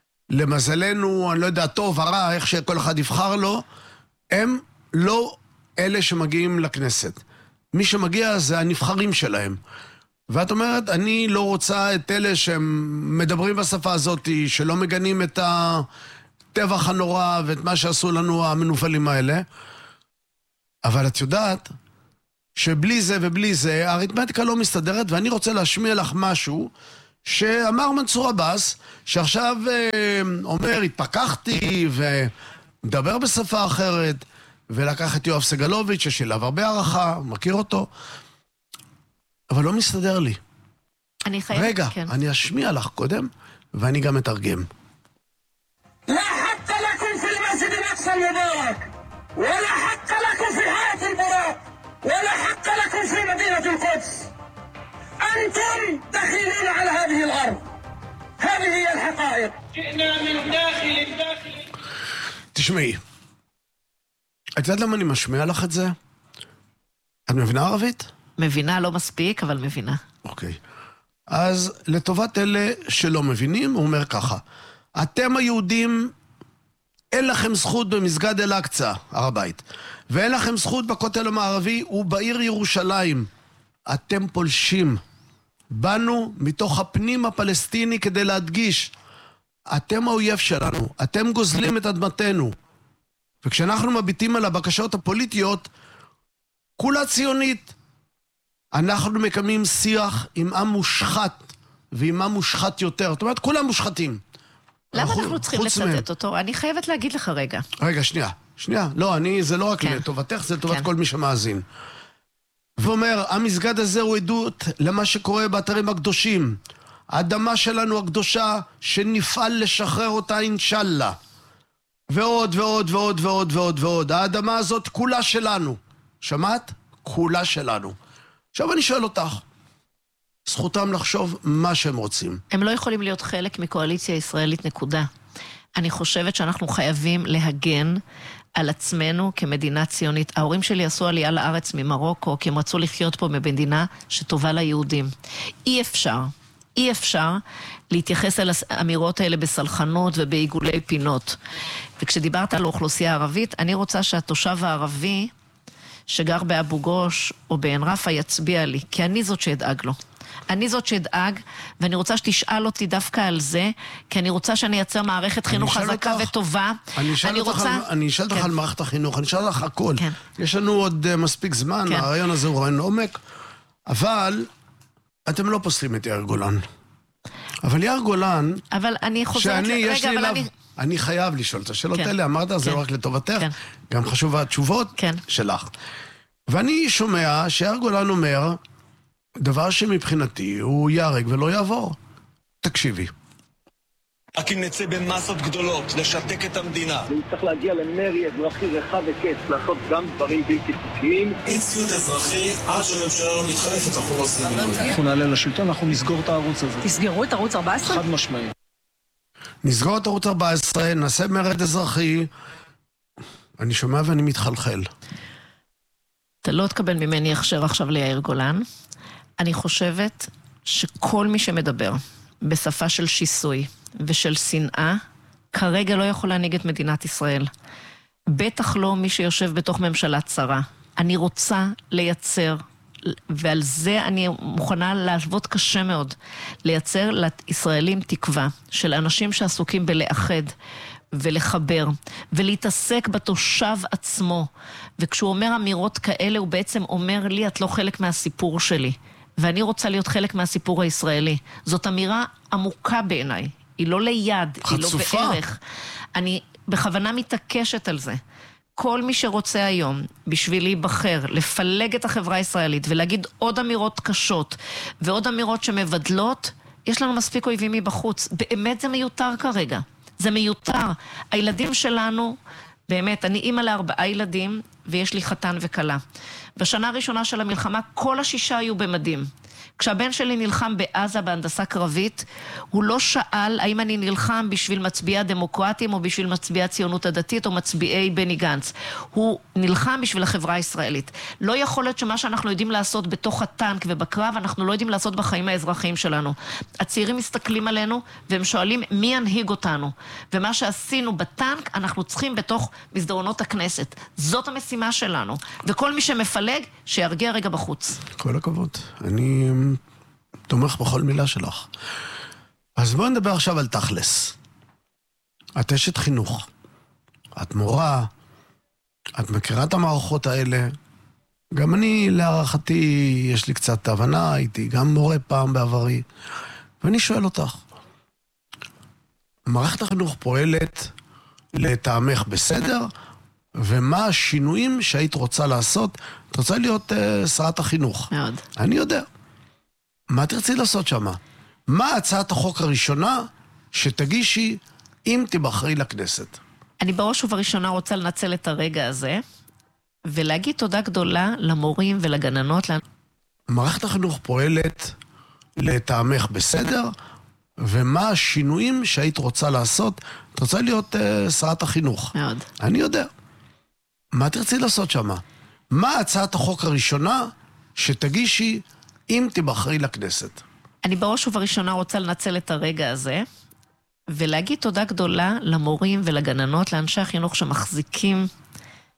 למזלנו, אני לא יודע, טוב, הרע, איך שכל אחד יבחר לו, הם לא אלה שמגיעים לכנסת. מי שמגיע זה הנבחרים שלהם. ואת אומרת, אני לא רוצה את אלה שמדברים בשפה הזאת, שלא מגנים את הטבח הנורא ואת מה שעשו לנו המנופלים האלה. אבל את יודעת שבלי זה ובלי זה, האריתמטיקה לא מסתדרת, ואני רוצה להשמיע לך משהו שאמר מנסור עבאס, שעכשיו אה, אומר, התפקחתי ומדבר בשפה אחרת, ולקח את יואב סגלוביץ' שיש אליו הרבה הערכה, מכיר אותו, אבל לא מסתדר לי. אני חייבת, רגע, כן. אני אשמיע לך קודם, ואני גם אתרגם. لا حق لكم في المسجد الأقصى المبارك ولا حق لكم في حياة البراق ولا حق لكم في مدينة القدس. أنتم دخيلون على هذه الأرض. هذه هي الحقائق. جئنا من داخل الداخل. תשמעי, את יודעת למה אני משמיע לך את זה? את מבינה ערבית? מבינה, לא מספיק, אבל מבינה. אוקיי. אז לטובת אלה שלא מבינים, הוא אומר ככה, אתם היהודים, אין לכם זכות במסגד אל-אקצא, הר הבית, ואין לכם זכות בכותל המערבי ובעיר ירושלים. אתם פולשים. באנו מתוך הפנים הפלסטיני כדי להדגיש, אתם האויב שלנו, אתם גוזלים את אדמתנו. וכשאנחנו מביטים על הבקשות הפוליטיות, כולה ציונית. אנחנו מקיימים שיח עם עם מושחת, ועם עם מושחת יותר. זאת אומרת, כולם מושחתים. למה אנחנו, אנחנו צריכים לצטט אותו? אני חייבת להגיד לך רגע. רגע, שנייה. שנייה. לא, אני, זה לא רק כן. לטובתך, זה לטובת כן. כל מי שמאזין. ואומר, המסגד הזה הוא עדות למה שקורה באתרים הקדושים. האדמה שלנו הקדושה, שנפעל לשחרר אותה אינשאללה. ועוד ועוד ועוד ועוד ועוד ועוד. האדמה הזאת כולה שלנו. שמעת? כולה שלנו. עכשיו אני שואל אותך, זכותם לחשוב מה שהם רוצים. הם לא יכולים להיות חלק מקואליציה ישראלית נקודה. אני חושבת שאנחנו חייבים להגן על עצמנו כמדינה ציונית. ההורים שלי עשו עלייה לארץ ממרוקו, כי הם רצו לחיות פה במדינה שטובה ליהודים. אי אפשר, אי אפשר להתייחס אל האמירות האלה בסלחנות ובעיגולי פינות. וכשדיברת על האוכלוסייה הערבית, אני רוצה שהתושב הערבי שגר באבו גוש או בעין רפא יצביע לי, כי אני זאת שאדאג לו. אני זאת שאדאג, ואני רוצה שתשאל אותי דווקא על זה, כי אני רוצה שאני אייצר מערכת חינוך חזקה אותך, וטובה. אני אשאל אותך, רוצה... אני אשאל אותך כן. על מערכת החינוך, אני אשאל לך הכל. כן. יש לנו עוד uh, מספיק זמן, כן. הרעיון הזה הוא רעיון עומק, אבל אתם לא פוסלים את יאיר גולן. אבל יאיר גולן, אבל אני חוזרת... שאני, רגע, יש לי אבל אליו... אני... אני חייב לשאול את השאלות כן. האלה, אמרת, כן. זה לא רק לטובתך, כן. גם חשוב התשובות כן. שלך. ואני שומע שיאיר גולן אומר, דבר שמבחינתי הוא יהרג ולא יעבור. תקשיבי. רק אם נצא במסות גדולות, לשתק את המדינה. צריך להגיע למרי אזרחי רחב היקף, לעשות גם דברים בלתי חוקיים. אין ציוד אזרחי, עד שהממשלה לא מתחלפת, אנחנו לא עושים מילואים. אנחנו נעלה לשלטון, אנחנו נסגור את הערוץ הזה. תסגרו את ערוץ ארבע עשרה? חד משמעי. נסגור את ערוץ ארבע עשרה, נעשה מרד אזרחי. אני שומע ואני מתחלחל. אתה לא תקבל ממני הכשר עכשיו ליאיר גולן. אני חושבת שכל מי שמדבר בשפה של שיסוי ושל שנאה, כרגע לא יכול להנהיג את מדינת ישראל. בטח לא מי שיושב בתוך ממשלה צרה. אני רוצה לייצר, ועל זה אני מוכנה לעבוד קשה מאוד, לייצר לישראלים תקווה של אנשים שעסוקים בלאחד ולחבר, ולהתעסק בתושב עצמו. וכשהוא אומר אמירות כאלה, הוא בעצם אומר לי, את לא חלק מהסיפור שלי. ואני רוצה להיות חלק מהסיפור הישראלי. זאת אמירה עמוקה בעיניי. היא לא ליד, חצופה. היא לא בערך. אני בכוונה מתעקשת על זה. כל מי שרוצה היום, בשביל להיבחר, לפלג את החברה הישראלית, ולהגיד עוד אמירות קשות, ועוד אמירות שמבדלות, יש לנו מספיק אויבים מבחוץ. באמת זה מיותר כרגע. זה מיותר. הילדים שלנו, באמת, אני אימא לארבעה ילדים, ויש לי חתן וקלה. בשנה הראשונה של המלחמה, כל השישה היו במדים. כשהבן שלי נלחם בעזה בהנדסה קרבית, הוא לא שאל האם אני נלחם בשביל מצביעי הדמוקרטים או בשביל מצביעי הציונות הדתית או מצביעי בני גנץ. הוא נלחם בשביל החברה הישראלית. לא יכול להיות שמה שאנחנו יודעים לעשות בתוך הטנק ובקרב, אנחנו לא יודעים לעשות בחיים האזרחיים שלנו. הצעירים מסתכלים עלינו והם שואלים מי ינהיג אותנו. ומה שעשינו בטנק, אנחנו צריכים בתוך מסדרונות הכנסת. זאת המשימה שלנו. וכל מי שמפלג, שירגיע רגע בחוץ. כל הכבוד. אני תומך בכל מילה שלך. אז בואו נדבר עכשיו על תכלס. את אשת חינוך. את מורה, את מכירה את המערכות האלה. גם אני, להערכתי, יש לי קצת הבנה, הייתי גם מורה פעם בעברי. ואני שואל אותך, מערכת החינוך פועלת לטעמך בסדר, ומה השינויים שהיית רוצה לעשות? את רוצה להיות uh, שרת החינוך. מאוד. אני יודע. מה תרצי לעשות שמה? מה הצעת החוק הראשונה שתגישי אם תבחרי לכנסת? אני בראש ובראשונה רוצה לנצל את הרגע הזה, ולהגיד תודה גדולה למורים ולגננות. מערכת החינוך פועלת לטעמך בסדר, ומה השינויים שהיית רוצה לעשות? את רוצה להיות uh, שרת החינוך. מאוד. אני יודע. מה תרצי לעשות שמה? מה הצעת החוק הראשונה שתגישי אם תבחרי לכנסת? אני בראש ובראשונה רוצה לנצל את הרגע הזה, ולהגיד תודה גדולה למורים ולגננות, לאנשי החינוך שמחזיקים